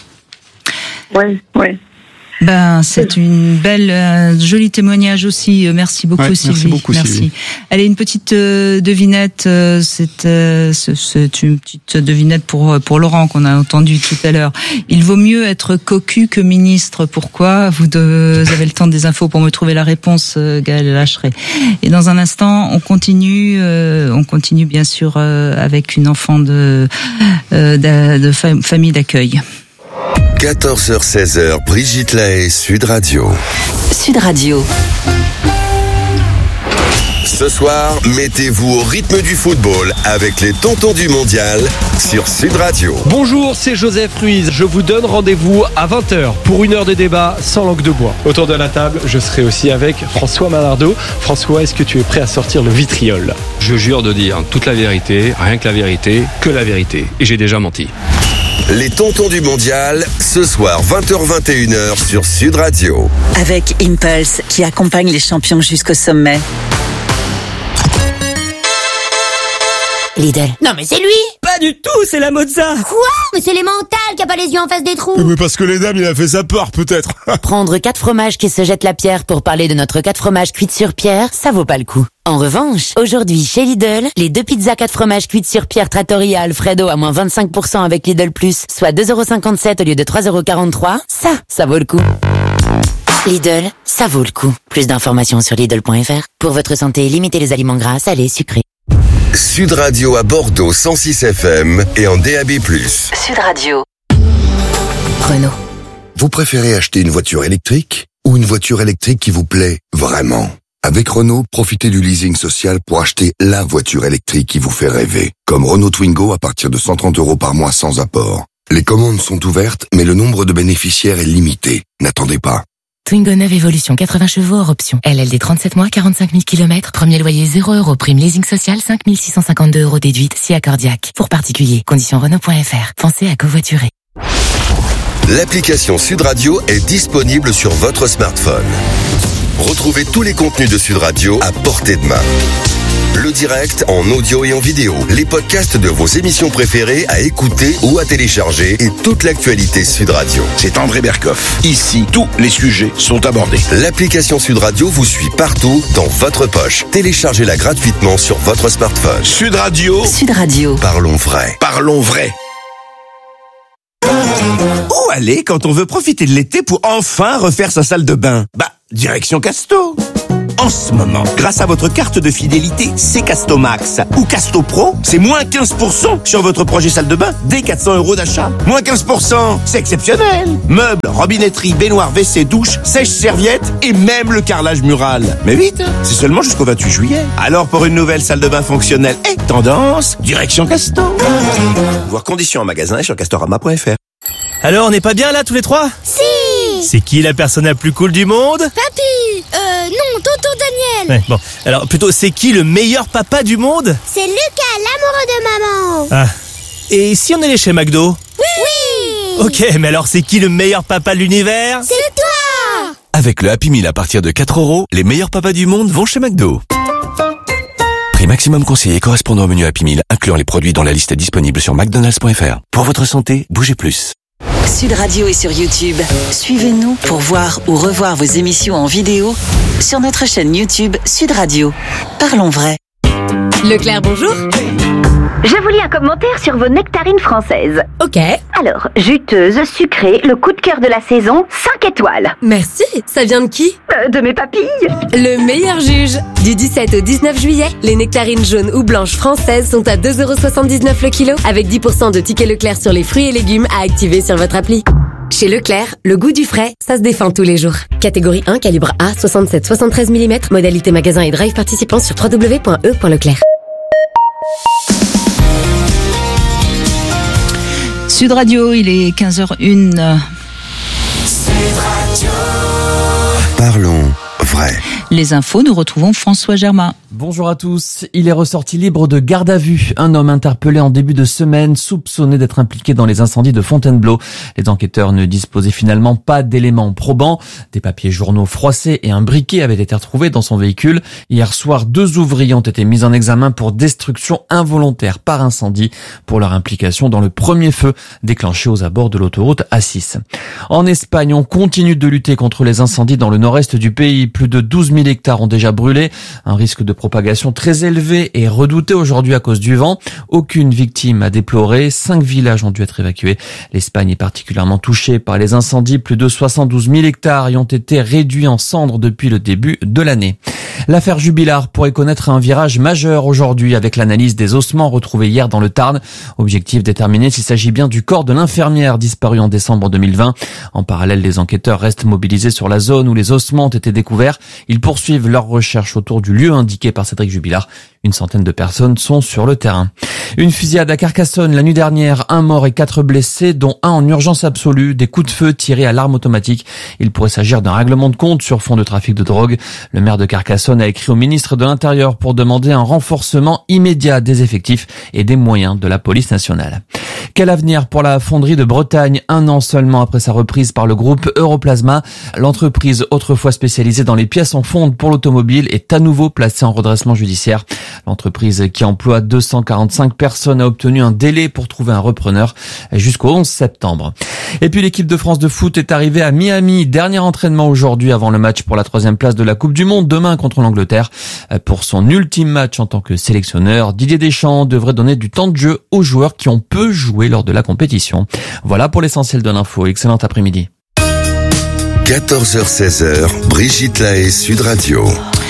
Oui, oui. Ben, c'est une belle, euh, joli témoignage aussi. Merci beaucoup, ouais, Sylvie. Merci beaucoup, merci. Sylvie. Allez, une petite euh, devinette. Euh, c'est, euh, c'est, c'est une petite devinette pour pour Laurent qu'on a entendu tout à l'heure. Il vaut mieux être cocu que ministre. Pourquoi ? Vous, de, vous avez le temps des infos pour me trouver la réponse, euh, Gaël Lacheret. Et dans un instant, on continue. Euh, on continue bien sûr euh, avec une enfant de euh, de, de fa- famille d'accueil. quatorze heures seize heures, Brigitte Lahaie, Sud Radio. Sud Radio. Ce soir, mettez-vous au rythme du football avec les tontons du mondial sur Sud Radio. Bonjour, c'est Joseph Ruiz. Je vous donne rendez-vous à vingt heures pour une heure de débat sans langue de bois. Autour de la table, je serai aussi avec François Malardeau. François, est-ce que tu es prêt à sortir le vitriol ? Je jure de dire toute la vérité, rien que la vérité, que la vérité. Et j'ai déjà menti. Les tontons du mondial, ce soir vingt heures vingt et une heures sur Sud Radio. Avec Impulse, qui accompagne les champions jusqu'au sommet. Lidl. Non mais c'est lui. Pas du tout, c'est la Mozza. Quoi ? Mais c'est les mentales qui a pas les yeux en face des trous. Mais parce que les dames, il a fait sa peur peut-être. Prendre quatre fromages qui se jettent la pierre pour parler de notre quatre fromages cuites sur pierre, ça vaut pas le coup. En revanche, aujourd'hui chez Lidl, les deux pizzas quatre fromages cuites sur pierre Trattoria Alfredo à moins vingt-cinq pour cent avec Lidl Plus, soit deux euros cinquante-sept au lieu de trois euros quarante-trois, ça, ça vaut le coup. Lidl, ça vaut le coup. Plus d'informations sur Lidl point F R. Pour votre santé, limitez les aliments gras, salés, sucrés. Sud Radio à Bordeaux cent six F M et en D A B plus. Sud Radio. Renault. Vous préférez acheter une voiture électrique ou une voiture électrique qui vous plaît vraiment ? Avec Renault, profitez du leasing social pour acheter la voiture électrique qui vous fait rêver. Comme Renault Twingo à partir de cent trente euros par mois sans apport. Les commandes sont ouvertes, mais le nombre de bénéficiaires est limité. N'attendez pas. Twingo neuf Evolution quatre-vingts chevaux hors option. L L D trente-sept mois, quarante-cinq mille kilomètres. Premier loyer zéro euros. Prime leasing social cinq mille six cent cinquante-deux euros déduite si accordiaque. Pour particuliers. Conditions Renault point F R. Pensez à covoiturer. L'application Sud Radio est disponible sur votre smartphone. Retrouvez tous les contenus de Sud Radio à portée de main. Le direct en audio et en vidéo, les podcasts de vos émissions préférées à écouter ou à télécharger et toute l'actualité Sud Radio. C'est André Berkoff. Ici, tous les sujets sont abordés. L'application Sud Radio vous suit partout dans votre poche. Téléchargez-la gratuitement sur votre smartphone. Sud Radio. Sud Radio. Parlons vrai. Parlons vrai. Où aller quand on veut profiter de l'été pour enfin refaire sa salle de bain? Bah, direction Casto. En ce moment, grâce à votre carte de fidélité C Casto Max ou Casto Pro, c'est moins quinze pour cent sur votre projet salle de bain dès quatre cents euros d'achat. Moins quinze pour cent, c'est exceptionnel. Meubles, robinetterie, baignoire, W C, douche, sèche-serviette et même le carrelage mural. Mais vite, c'est seulement jusqu'au vingt-huit juillet. Alors pour une nouvelle salle de bain fonctionnelle et tendance, direction Casto. Voir conditions en magasin et sur castorama point F R. Alors, on n'est pas bien là tous les trois? Si! C'est qui la personne la plus cool du monde? Papi! Euh, non, tonton Daniel! Ouais, bon, alors plutôt, c'est qui le meilleur papa du monde? C'est Lucas, l'amoureux de maman! Ah, et si on allait chez McDo? Oui! Ok, mais alors c'est qui le meilleur papa de l'univers? C'est toi! Avec le Happy Meal à partir de quatre euros, les meilleurs papas du monde vont chez McDo. Prix maximum conseillé correspondant au menu Happy Meal, incluant les produits dans la liste disponible sur mcdonalds point F R. Pour votre santé, bougez plus. Sud Radio est sur YouTube. Suivez-nous pour voir ou revoir vos émissions en vidéo sur notre chaîne YouTube Sud Radio. Parlons vrai. Leclerc, bonjour. Je vous lis un commentaire sur vos nectarines françaises. Ok. Alors, juteuse, sucrée, le coup de cœur de la saison, cinq étoiles. Merci. Ça vient de qui? euh, De mes papilles. Le meilleur juge. Du dix-sept au dix-neuf juillet, les nectarines jaunes ou blanches françaises sont à deux euros soixante-dix-neuf le kilo, avec dix pour cent de tickets Leclerc sur les fruits et légumes à activer sur votre appli. Chez Leclerc, le goût du frais, ça se défend tous les jours. Catégorie un, calibre A, soixante-sept soixante-treize millimètres, modalité magasin et drive participant sur w w w point e point leclerc. Sud Radio, il est quinze heures une. Sud Radio. Parlons vrai. Les infos, nous retrouvons François Germain. Bonjour à tous. Il est ressorti libre de garde à vue. Un homme interpellé en début de semaine, soupçonné d'être impliqué dans les incendies de Fontainebleau. Les enquêteurs ne disposaient finalement pas d'éléments probants. Des papiers journaux froissés et un briquet avaient été retrouvés dans son véhicule. Hier soir, deux ouvriers ont été mis en examen pour destruction involontaire par incendie pour leur implication dans le premier feu déclenché aux abords de l'autoroute A six. En Espagne, on continue de lutter contre les incendies dans le nord-est du pays. Plus de douze mille hectares ont déjà brûlé. Un risque de propagation très élevé et redouté aujourd'hui à cause du vent. Aucune victime à déplorer. Cinq villages ont dû être évacués. L'Espagne est particulièrement touchée par les incendies. Plus de soixante-douze mille hectares y ont été réduits en cendres depuis le début de l'année. L'affaire Jubilard pourrait connaître un virage majeur aujourd'hui avec l'analyse des ossements retrouvés hier dans le Tarn. Objectif déterminer s'il s'agit bien du corps de l'infirmière disparue en décembre deux mille vingt. En parallèle, les enquêteurs restent mobilisés sur la zone où les ossements ont été découverts. Ils poursuivent leurs recherches autour du lieu indiqué par Cédric Jubilard. Une centaine de personnes sont sur le terrain. Une fusillade à Carcassonne la nuit dernière, un mort et quatre blessés, dont un en urgence absolue, des coups de feu tirés à l'arme automatique. Il pourrait s'agir d'un règlement de compte sur fond de trafic de drogue. Le maire de Carcassonne a écrit au ministre de l'Intérieur pour demander un renforcement immédiat des effectifs et des moyens de la police nationale. Quel avenir pour la fonderie de Bretagne, un an seulement après sa reprise par le groupe Europlasma? L'entreprise, autrefois spécialisée dans les pièces en fonte pour l'automobile, est à nouveau placée en redressement judiciaire. L'entreprise, qui emploie deux cent quarante-cinq personnes, a obtenu un délai pour trouver un repreneur jusqu'au onze septembre. Et puis l'équipe de France de foot est arrivée à Miami. Dernier entraînement aujourd'hui avant le match pour la troisième place de la Coupe du Monde demain contre l'Angleterre. Pour son ultime match en tant que sélectionneur, Didier Deschamps devrait donner du temps de jeu aux joueurs qui ont peu joué lors de la compétition. Voilà pour l'essentiel de l'info. Excellent après-midi. quatorze heures seize, Brigitte Lahaie, Sud Radio.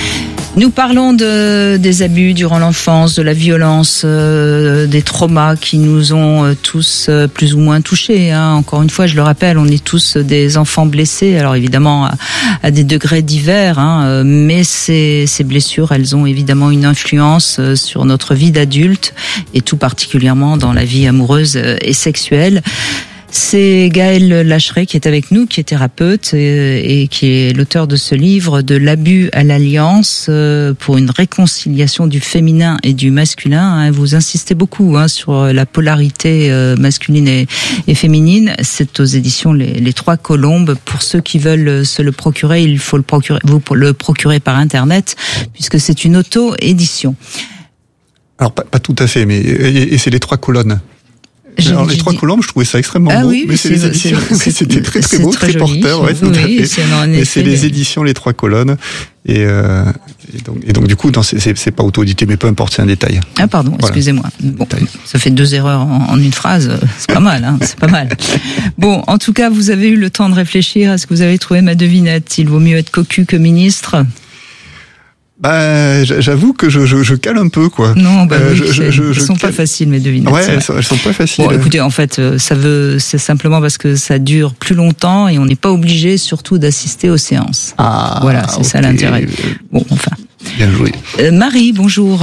Nous parlons de, des abus durant l'enfance, de la violence, euh, des traumas qui nous ont euh, tous euh, plus ou moins touchés. Hein. Encore une fois, je le rappelle, on est tous des enfants blessés. Alors évidemment, à, à des degrés divers, hein, mais ces, ces blessures, elles ont évidemment une influence sur notre vie d'adulte et tout particulièrement dans la vie amoureuse et sexuelle. C'est Gaël Lacheret qui est avec nous, qui est thérapeute et, et qui est l'auteur de ce livre de l'abus à l'alliance pour une réconciliation du féminin et du masculin. Vous insistez beaucoup hein, sur la polarité masculine et, et féminine. C'est aux éditions Les, les Trois Colombes. Pour ceux qui veulent se le procurer, il faut le procurer, vous le procurer par internet puisque c'est une auto-édition. Alors pas, pas tout à fait, mais et, et c'est les trois colonnes. Alors, les trois colombes, je trouvais ça extrêmement ah, beau, oui, mais c'est les éditions, c'était très très beau, très, très porteur, ouais, tout oui, à fait. C'est et c'est les éditions Les Trois Colonnes, et, euh, et donc, et donc du coup, c'est, c'est, c'est pas auto-édité, mais peu importe, c'est un détail. Ah pardon, voilà. Excusez-moi. Bon, ça fait deux erreurs en, en une phrase, c'est pas mal, hein, c'est pas mal. Bon, en tout cas, vous avez eu le temps de réfléchir à ce que vous avez trouvé ma devinette. Il vaut mieux être cocu que ministre. Bah, j'avoue que je, je, je cale un peu, quoi. Non, bah euh, oui, je, je, je, elles je sont cale... pas faciles, mes devinettes. Ouais, elles sont, elles sont pas faciles. Bon, écoutez, en fait, ça veut, c'est simplement parce que ça dure plus longtemps et on n'est pas obligé, surtout, d'assister aux séances. Ah, voilà, c'est okay. Ça l'intérêt. Bon, enfin. Bien joué. Euh, Marie, bonjour.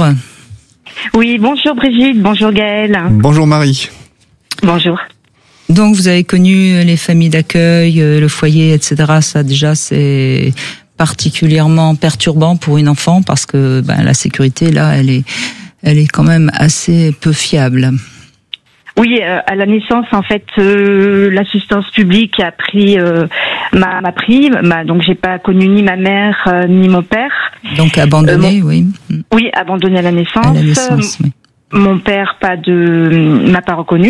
Oui, bonjour Brigitte, bonjour Gaëlle. Bonjour Marie. Bonjour. Donc, vous avez connu les familles d'accueil, le foyer, et cetera. Ça, déjà, c'est particulièrement perturbant pour une enfant parce que ben, la sécurité là elle est elle est quand même assez peu fiable. Oui, euh, à la naissance en fait euh, l'assistance publique a pris euh, m'a, m'a pris m'a, donc j'ai pas connu ni ma mère euh, ni mon père. Donc abandonné, euh, mon, oui. Oui, abandonné à la naissance. À la naissance, oui. Mon père pas de m'a pas reconnu.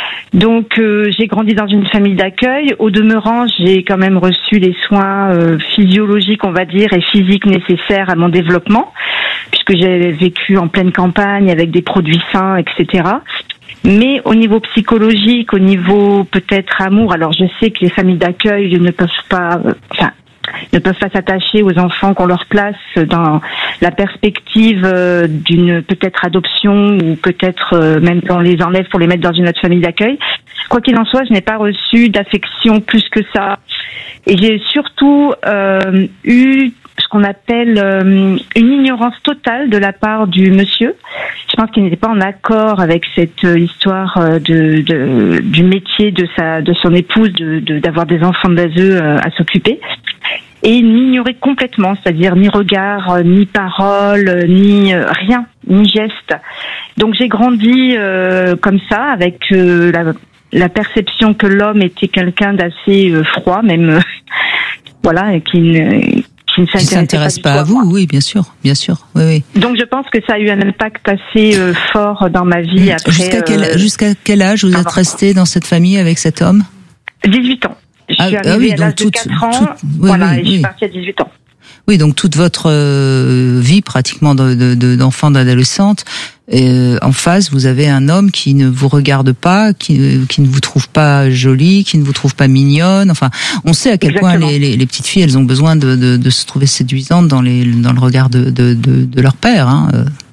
Donc euh, j'ai grandi dans une famille d'accueil. Au demeurant, j'ai quand même reçu les soins euh, physiologiques, on va dire, et physiques nécessaires à mon développement, puisque j'ai vécu en pleine campagne avec des produits sains, et cetera. Mais au niveau psychologique, au niveau peut-être amour, alors je sais que les familles d'accueil ne peuvent pas, euh, enfin, ne peuvent pas s'attacher aux enfants qu'on leur place dans la perspective euh, d'une peut-être adoption ou peut-être euh, même on les enlève pour les mettre dans une autre famille d'accueil. Quoi qu'il en soit, je n'ai pas reçu d'affection plus que ça. Et j'ai surtout euh, eu ce qu'on appelle euh, une ignorance totale de la part du monsieur. Je pense qu'il n'était pas en accord avec cette euh, histoire euh, de, de du métier de sa de son épouse de, de d'avoir des enfants de bas âge euh, à s'occuper. Et il m'ignorait complètement, c'est-à-dire ni regard, euh, ni parole, euh, ni euh, rien, ni geste. Donc j'ai grandi euh, comme ça, avec euh, la, la perception que l'homme était quelqu'un d'assez euh, froid, même euh, voilà, et qui ne qui ne qui s'intéresse pas, pas à vous, moi. Oui, bien sûr, bien sûr, oui, oui. Donc je pense que ça a eu un impact assez euh, fort dans ma vie. Après, jusqu'à quel euh, jusqu'à quel âge vous êtes resté dans cette famille avec cet homme? dix-huit ans. Je ah, suis arrivée ah oui, à l'âge donc toute, de quatre ans, toute, oui, voilà, oui, et je oui. suis partie à dix-huit ans. Oui, donc toute votre euh, vie pratiquement de, de, de, d'enfant, d'adolescente, euh, en face, vous avez un homme qui ne vous regarde pas, qui, qui ne vous trouve pas jolie, qui ne vous trouve pas mignonne. Enfin, on sait à quel Exactement. point les, les, les petites filles, elles ont besoin de, de, de se trouver séduisantes dans, les, dans le regard de, de, de, de leur père. Hein.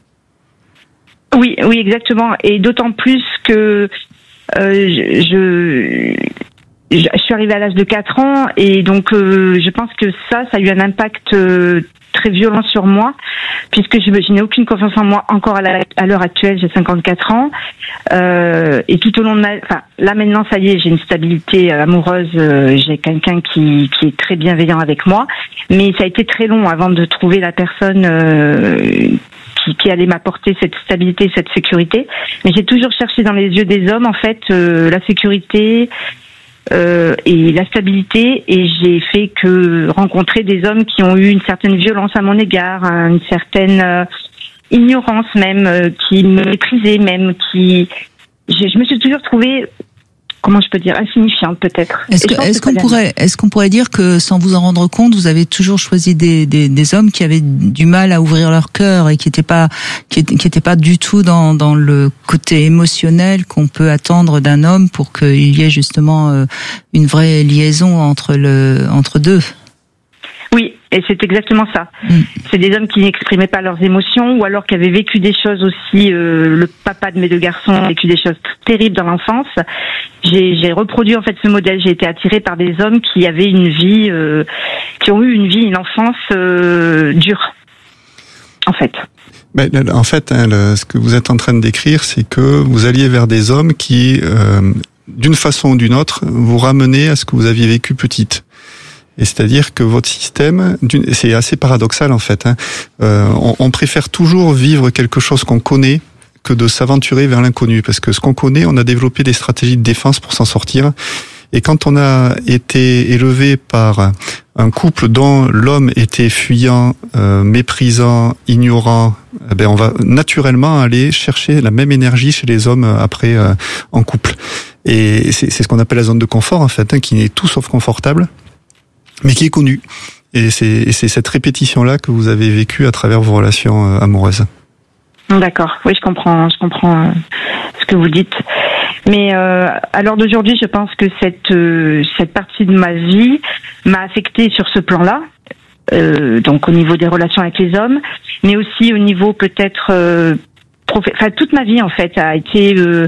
Oui, oui, exactement. Et d'autant plus que euh, je... je Je suis arrivée à l'âge de quatre ans et donc euh, je pense que ça, ça a eu un impact euh, très violent sur moi puisque je, je n'ai aucune confiance en moi encore à, la, à l'heure actuelle. J'ai cinquante-quatre ans euh, et tout au long de ma, enfin là maintenant ça y est, j'ai une stabilité amoureuse, euh, j'ai quelqu'un qui qui est très bienveillant avec moi, mais ça a été très long avant de trouver la personne euh, qui, qui allait m'apporter cette stabilité, cette sécurité. Mais j'ai toujours cherché dans les yeux des hommes en fait euh, la sécurité. Euh, et la stabilité, et j'ai fait que rencontrer des hommes qui ont eu une certaine violence à mon égard, une certaine euh, ignorance même, euh, qui me méprisaient même, qui je, je me suis toujours trouvée, comment je peux dire, insignifiante peut-être. Est-ce, que, est-ce qu'on pourrait, est-ce qu'on pourrait dire que sans vous en rendre compte, vous avez toujours choisi des, des, des hommes qui avaient du mal à ouvrir leur cœur et qui n'étaient pas, qui étaient pas du tout dans, dans le côté émotionnel qu'on peut attendre d'un homme pour qu'il y ait justement une vraie liaison entre le, entre deux. Oui, Et c'est exactement ça. Mm. C'est des hommes qui n'exprimaient pas leurs émotions ou alors qui avaient vécu des choses aussi. Euh, le papa de mes deux garçons a vécu des choses terribles dans l'enfance. J'ai, j'ai reproduit en fait ce modèle. J'ai été attirée par des hommes qui avaient une vie, euh, qui ont eu une vie, une enfance euh, dure, en fait. Ben, en fait, hein, le, ce que vous êtes en train de décrire, c'est que vous alliez vers des hommes qui, euh, d'une façon ou d'une autre, vous ramenaient à ce que vous aviez vécu petite. Et c'est-à-dire que votre système, c'est assez paradoxal en fait, hein, euh, on, on préfère toujours vivre quelque chose qu'on connaît que de s'aventurer vers l'inconnu, parce que ce qu'on connaît, on a développé des stratégies de défense pour s'en sortir. Et quand on a été élevé par un couple dont l'homme était fuyant, euh, méprisant, ignorant, eh ben on va naturellement aller chercher la même énergie chez les hommes après euh, en couple. Et c'est, c'est ce qu'on appelle la zone de confort en fait, hein, qui n'est tout sauf confortable, mais qui est connue. Et c'est, et c'est cette répétition-là que vous avez vécue à travers vos relations euh, amoureuses. D'accord, oui, je comprends, je comprends euh, ce que vous dites. Mais euh, à l'heure d'aujourd'hui, je pense que cette euh, cette partie de ma vie m'a affectée sur ce plan-là, euh, donc au niveau des relations avec les hommes, mais aussi au niveau peut-être, euh, prof... enfin toute ma vie en fait a été, euh,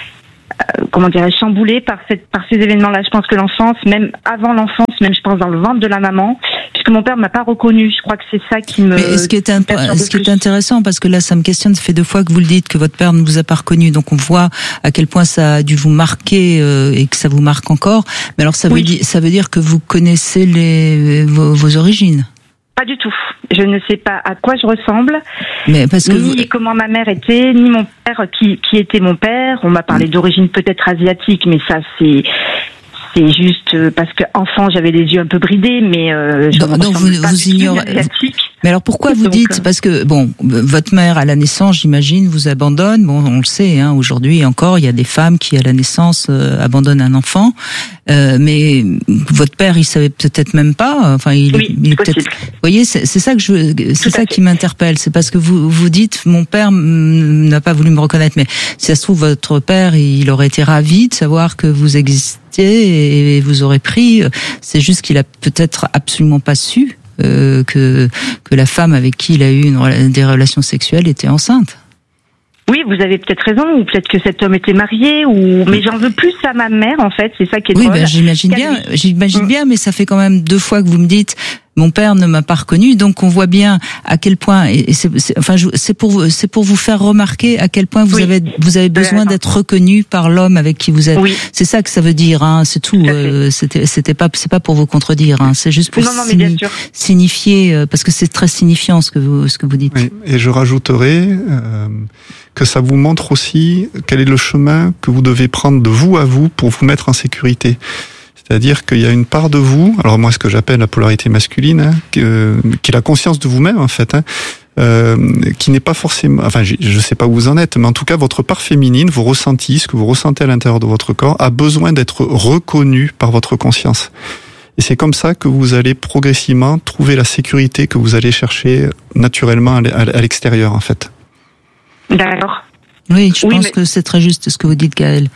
euh, comment dirais-je, chamboulée par cette par ces événements-là. Je pense que l'enfance, même avant l'enfance, même je pense dans le ventre de la maman, puisque mon père m'a pas reconnu. Je crois que c'est ça qui me. Mais ce qui est, imp- ce qui est intéressant, parce que là, ça me questionne. Ça fait deux fois que vous le dites que votre père ne vous a pas reconnu, donc on voit à quel point ça a dû vous marquer euh, et que ça vous marque encore. Mais alors, ça veut oui. dire, ça veut dire que vous connaissez les vos, vos origines. Pas du tout. Je ne sais pas à quoi je ressemble, mais parce que ni vous... comment ma mère était, ni mon père qui qui était mon père. On m'a parlé d'origine peut-être asiatique, mais ça c'est c'est juste parce que enfant j'avais les yeux un peu bridés, mais euh, je donc, donc vous, vous ignorez. Mais alors pourquoi vous donc, dites, parce que bon, votre mère à la naissance, j'imagine, vous abandonne. Bon, on le sait, hein, aujourd'hui encore, il y a des femmes qui à la naissance euh, abandonnent un enfant. Euh, mais votre père, il savait peut-être même pas. Enfin, il, oui, il est peut-être. Vous voyez, c'est, c'est ça que je, c'est ça qui m'interpelle. C'est parce que vous vous dites, mon père n'a pas voulu me reconnaître, mais si ça se trouve, votre père, il aurait été ravi de savoir que vous existiez et vous aurez pris. C'est juste qu'il a peut-être absolument pas su euh, que que la femme avec qui il a eu une, des relations sexuelles était enceinte. Oui, vous avez peut-être raison, ou peut-être que cet homme était marié, ou mais j'en veux plus à ma mère en fait, c'est ça qui est oui, drôle. Ben, j'imagine bien, j'imagine mmh. bien, mais ça fait quand même deux fois que vous me dites mon père ne m'a pas reconnu, donc on voit bien à quel point, et c'est, c'est enfin c'est pour c'est pour vous faire remarquer à quel point vous oui. avez vous avez besoin oui, d'être reconnu par l'homme avec qui vous êtes. Oui. C'est ça que ça veut dire, hein, c'est tout. tout euh, c'était c'était pas c'est pas pour vous contredire, hein, c'est juste pour non, non, mais bien sûr. signifier euh, parce que c'est très signifiant ce que vous ce que vous dites. Oui. Et je rajouterai euh, que ça vous montre aussi quel est le chemin que vous devez prendre de vous à vous pour vous mettre en sécurité. C'est-à-dire qu'il y a une part de vous, alors moi ce que j'appelle la polarité masculine, hein, qui, euh, qui est la conscience de vous-même en fait, hein, euh, qui n'est pas forcément, enfin je ne sais pas où vous en êtes, mais en tout cas votre part féminine, vos ressentis, ce que vous ressentez à l'intérieur de votre corps, a besoin d'être reconnu par votre conscience. Et c'est comme ça que vous allez progressivement trouver la sécurité que vous allez chercher naturellement à l'extérieur en fait. D'accord. Oui, je oui, pense mais... que c'est très juste ce que vous dites, Gaëlle.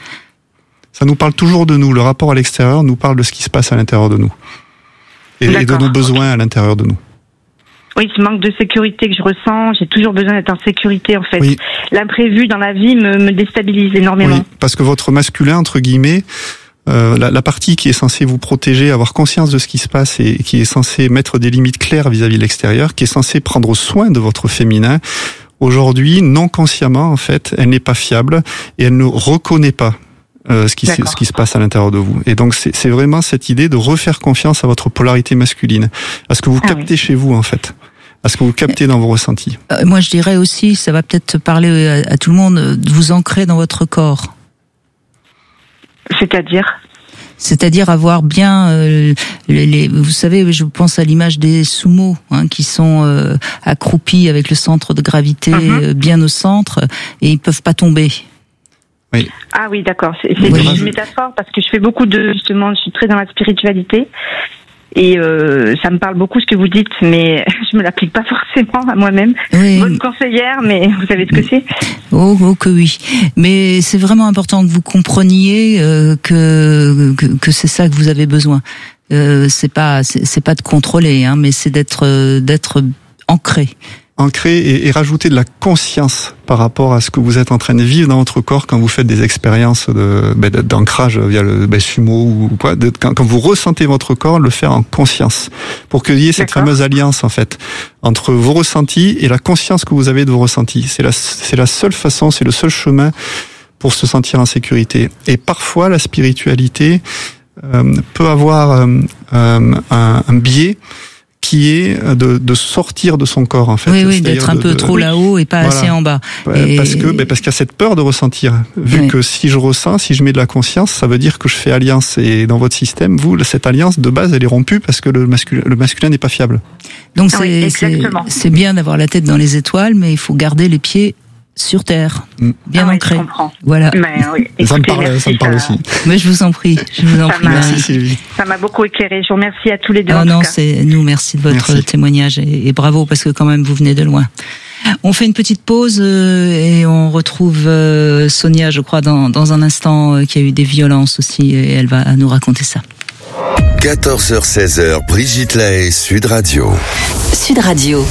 Ça nous parle toujours de nous. Le rapport à l'extérieur nous parle de ce qui se passe à l'intérieur de nous. Et, et de nos besoins okay. à l'intérieur de nous. Oui, ce manque de sécurité que je ressens, j'ai toujours besoin d'être en sécurité en fait. Oui. L'imprévu dans la vie me, me déstabilise énormément. Oui, parce que votre masculin, entre guillemets, euh, la, la partie qui est censée vous protéger, avoir conscience de ce qui se passe et, et qui est censée mettre des limites claires vis-à-vis de l'extérieur, qui est censée prendre soin de votre féminin, aujourd'hui, non consciemment en fait, elle n'est pas fiable et elle ne reconnaît pas Euh, ce qui ce qui se passe à l'intérieur de vous. Et donc c'est c'est vraiment cette idée de refaire confiance à votre polarité masculine, à ce que vous ah captez oui. chez vous en fait, à ce que vous captez dans vos ressentis. Euh, moi je dirais aussi, ça va peut-être parler à, à tout le monde, de vous ancrer dans votre corps. C'est-à-dire C'est-à-dire avoir bien euh, les, les vous savez, je pense à l'image des sumo hein, qui sont euh, accroupis avec le centre de gravité uh-huh. euh, bien au centre et ils peuvent pas tomber. Oui. Ah oui, d'accord. C'est, c'est oui. une métaphore parce que je fais beaucoup de, justement, je suis très dans la spiritualité et euh, ça me parle beaucoup ce que vous dites, mais je me l'applique pas forcément à moi-même. Oui. Bonne conseillère, mais vous savez ce que c'est. Oh, oh que oui. Mais c'est vraiment important que vous compreniez euh, que, que que c'est ça que vous avez besoin. Euh, c'est pas, c'est, c'est pas de contrôler, hein, mais c'est d'être, euh, d'être ancré. Ancré et, et rajouter de la conscience par rapport à ce que vous êtes en train de vivre dans votre corps quand vous faites des expériences de, ben, d'ancrage via le ben, sumo ou quoi. De, quand, quand vous ressentez votre corps, le faire en conscience pour qu'il y ait cette D'accord. fameuse alliance en fait entre vos ressentis et la conscience que vous avez de vos ressentis. C'est la, c'est la seule façon, c'est le seul chemin pour se sentir en sécurité. Et parfois, la spiritualité euh, peut avoir euh, euh, un, un biais qui est de, de sortir de son corps en fait. Oui, oui, d'être un de, peu de, trop de, là-haut et pas voilà. assez en bas. Et... Parce que ben, parce qu'il y a cette peur de ressentir. Vu oui. que si je ressens, si je mets de la conscience, ça veut dire que je fais alliance. Et dans votre système, vous, cette alliance de base, elle est rompue parce que le masculin, le masculin n'est pas fiable. Donc c'est, oui, c'est, c'est bien d'avoir la tête dans les étoiles, mais il faut garder les pieds sur terre, bien ah ancré. Oui, je comprends. Voilà. Mais, oui. Écoutez, ça me parle, merci, ça me parle aussi. Mais je vous en prie, je vous en ça prie. M'a, merci Sylvie. Ça m'a beaucoup éclairé. Je vous remercie à tous les deux. Ah en non, tout cas. c'est nous. Merci de votre merci. témoignage et, et bravo parce que quand même vous venez de loin. On fait une petite pause euh, et on retrouve euh, Sonia, je crois, dans, dans un instant, euh, qui a eu des violences aussi et elle va nous raconter ça. quatorze heures seize heures, Brigitte Lahaie, Sud Radio. Sud Radio.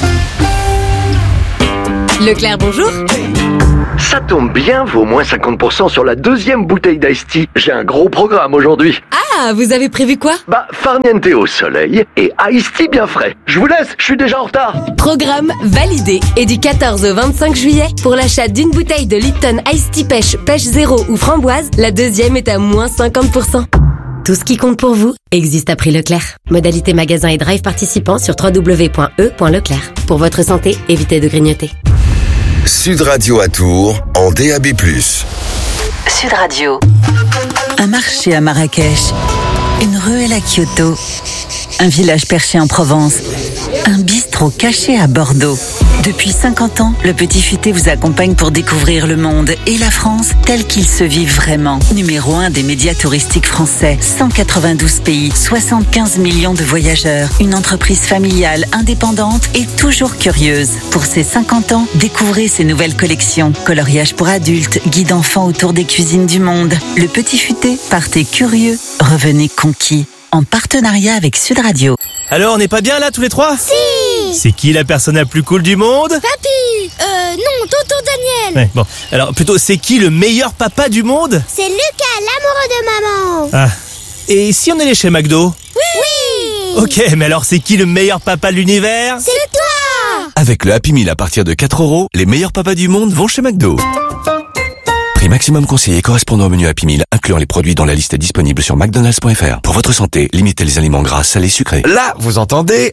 Leclerc, bonjour. Ça tombe bien, vaut moins cinquante pour cent sur la deuxième bouteille d'Ice Tea. J'ai un gros programme aujourd'hui. Ah, vous avez prévu quoi? Bah, farniente au soleil et Ice Tea bien frais. Je vous laisse, je suis déjà en retard. Programme validé. Et du quatorze au vingt-cinq juillet, pour l'achat d'une bouteille de Lipton Ice Tea Pêche, Pêche Zéro ou Framboise, la deuxième est à moins cinquante pour cent. Tout ce qui compte pour vous existe à prix Leclerc. Modalité magasin et drive participants sur w w w point e point leclerc. Pour votre santé, évitez de grignoter. Sud Radio à Tours, en D A B plus. Sud Radio. Un marché à Marrakech. Une ruelle à Kyoto. Un village perché en Provence. Un bistrot caché à Bordeaux. Depuis cinquante ans, le Petit Futé vous accompagne pour découvrir le monde et la France tel qu'il se vit vraiment. Numéro un des médias touristiques français, cent quatre-vingt-douze pays, soixante-quinze millions de voyageurs, une entreprise familiale, indépendante et toujours curieuse. Pour ses cinquante ans, découvrez ses nouvelles collections. Coloriage pour adultes, guide enfants autour des cuisines du monde. Le Petit Futé, partez curieux, revenez conquis. En partenariat avec Sud Radio. Alors, on n'est pas bien là tous les trois? Si. C'est qui la personne la plus cool du monde? Papy. Euh, non, tonton Daniel. Ouais, bon. Alors, plutôt, c'est qui le meilleur papa du monde? C'est Lucas, l'amoureux de maman. Ah. Et si on allait chez McDo? Oui. Oui. Ok, mais alors c'est qui le meilleur papa de l'univers? C'est toi. Avec le Happy Meal à partir de quatre euros, les meilleurs papas du monde vont chez McDo. Prix maximum conseillé correspondant au menu Happy Meal, incluant les produits dont la liste est disponible sur mcdonalds point f r. Pour votre santé, limitez les aliments gras, salés, sucrés. Là, vous entendez?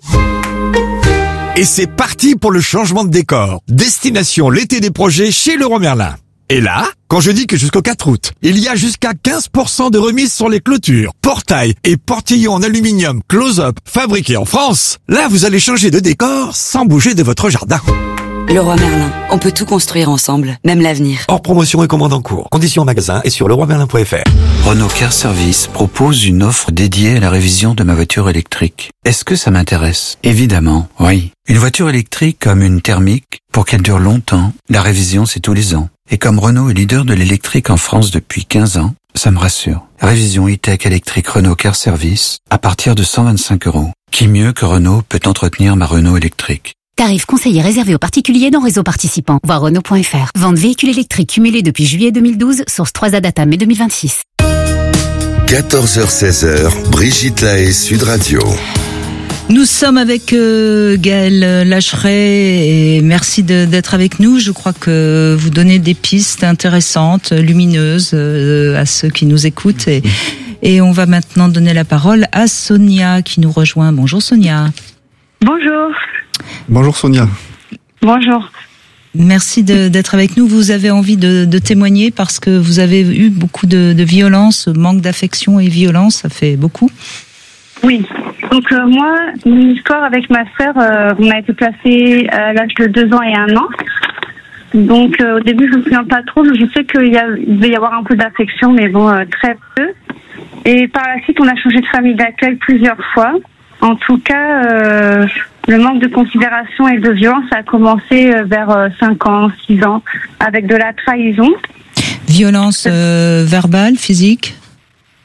Et c'est parti pour le changement de décor. Destination l'été des projets chez Leroy Merlin. Et là, quand je dis que jusqu'au quatre août, il y a jusqu'à quinze pour cent de remise sur les clôtures, portails et portillons en aluminium close-up fabriqués en France, là vous allez changer de décor sans bouger de votre jardin. Leroy Merlin, on peut tout construire ensemble, même l'avenir. Hors promotion et commande en cours. Conditions en magasin et sur leroy merlin point f r. Renault Car Service propose une offre dédiée à la révision de ma voiture électrique. Est-ce que ça m'intéresse? Évidemment, oui. Une voiture électrique comme une thermique, pour qu'elle dure longtemps, la révision c'est tous les ans. Et comme Renault est leader de l'électrique en France depuis quinze ans, ça me rassure. Révision e-tech électrique Renault Car Service à partir de cent vingt-cinq euros. Qui mieux que Renault peut entretenir ma Renault électrique? Tarif conseillé réservé aux particuliers dans réseau participant. Voir Renault point f r. Vente véhicules électriques cumulés depuis juillet deux mille douze, source trois A data mai deux mille vingt-six. quatorze heures seize heures, Brigitte Lahaie, Sud Radio. Nous sommes avec euh, Gaël Lacheret et merci de, d'être avec nous. Je crois que vous donnez des pistes intéressantes, lumineuses euh, à ceux qui nous écoutent. Et, et on va maintenant donner la parole à Sonia qui nous rejoint. Bonjour Sonia. Bonjour. Bonjour Sonia. Bonjour. Merci de, d'être avec nous. Vous avez envie de, de témoigner parce que vous avez eu beaucoup de, de violence, manque d'affection et violence, ça fait beaucoup. Oui. Donc euh, moi, une histoire avec ma sœur, euh, on a été placés à l'âge de deux ans et un an. Donc euh, au début, je me souviens pas trop, mais je sais qu'il y a, il devait y avoir un peu d'affection, mais bon, euh, très peu. Et par la suite, on a changé de famille d'accueil plusieurs fois. En tout cas, euh, le manque de considération et de violence a commencé vers cinq ans, six ans, avec de la trahison. Violence euh, verbale, physique ?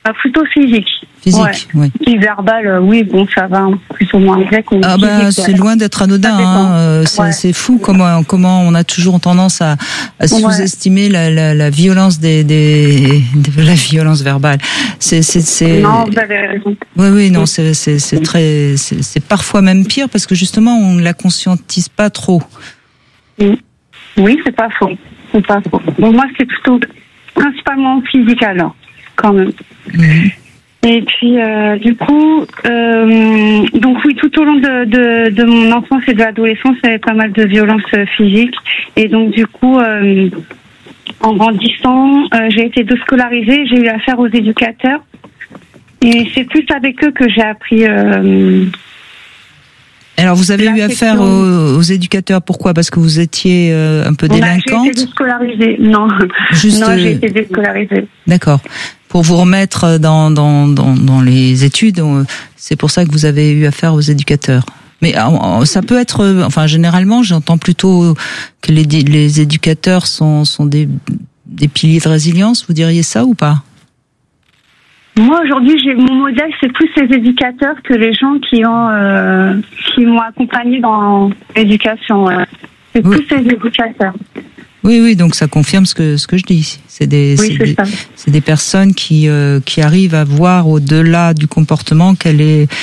Ah, plutôt physique. Physique, ouais. oui. Puis verbal, euh, oui, bon, ça va, plus ou moins avec. Ah ben, c'est loin d'être anodin. Hein. Euh, c'est, ouais. c'est fou comment comment on a toujours tendance à, à sous-estimer ouais. la, la, la violence des, des de la violence verbale. C'est c'est c'est. Non, vous avez raison. Oui oui non c'est c'est c'est très c'est, c'est parfois même pire parce que justement on ne la conscientise pas trop. Oui, c'est pas faux. C'est pas faux. Bon, moi c'est plutôt principalement physique alors, quand même. Mmh. Et puis, euh, du coup, euh, donc oui, tout au long de, de, de mon enfance et de l'adolescence, il y avait pas mal de violences physiques. Et donc, du coup, euh, en grandissant, euh, j'ai été déscolarisée, j'ai eu affaire aux éducateurs. Et c'est plus avec eux que j'ai appris... Euh, Alors, vous avez eu affaire aux, aux éducateurs, pourquoi ? Parce que vous étiez euh, un peu délinquante ? J'ai été déscolarisée, non. Juste, non, j'ai été déscolarisée. D'accord. Pour vous remettre dans, dans, dans, dans les études, c'est pour ça que vous avez eu affaire aux éducateurs. Mais ça peut être, enfin, généralement, j'entends plutôt que les, les éducateurs sont, sont des, des piliers de résilience, vous diriez ça ou pas ? Moi, aujourd'hui, j'ai mon modèle, c'est plus les éducateurs que les gens qui ont euh, qui m'ont accompagné dans l'éducation. Ouais. C'est oui. plus les éducateurs. Oui, oui, donc ça confirme ce que ce que je dis. C'est des oui, c'est, c'est, des, c'est des personnes qui euh, qui arrivent à voir au-delà du comportement quelle est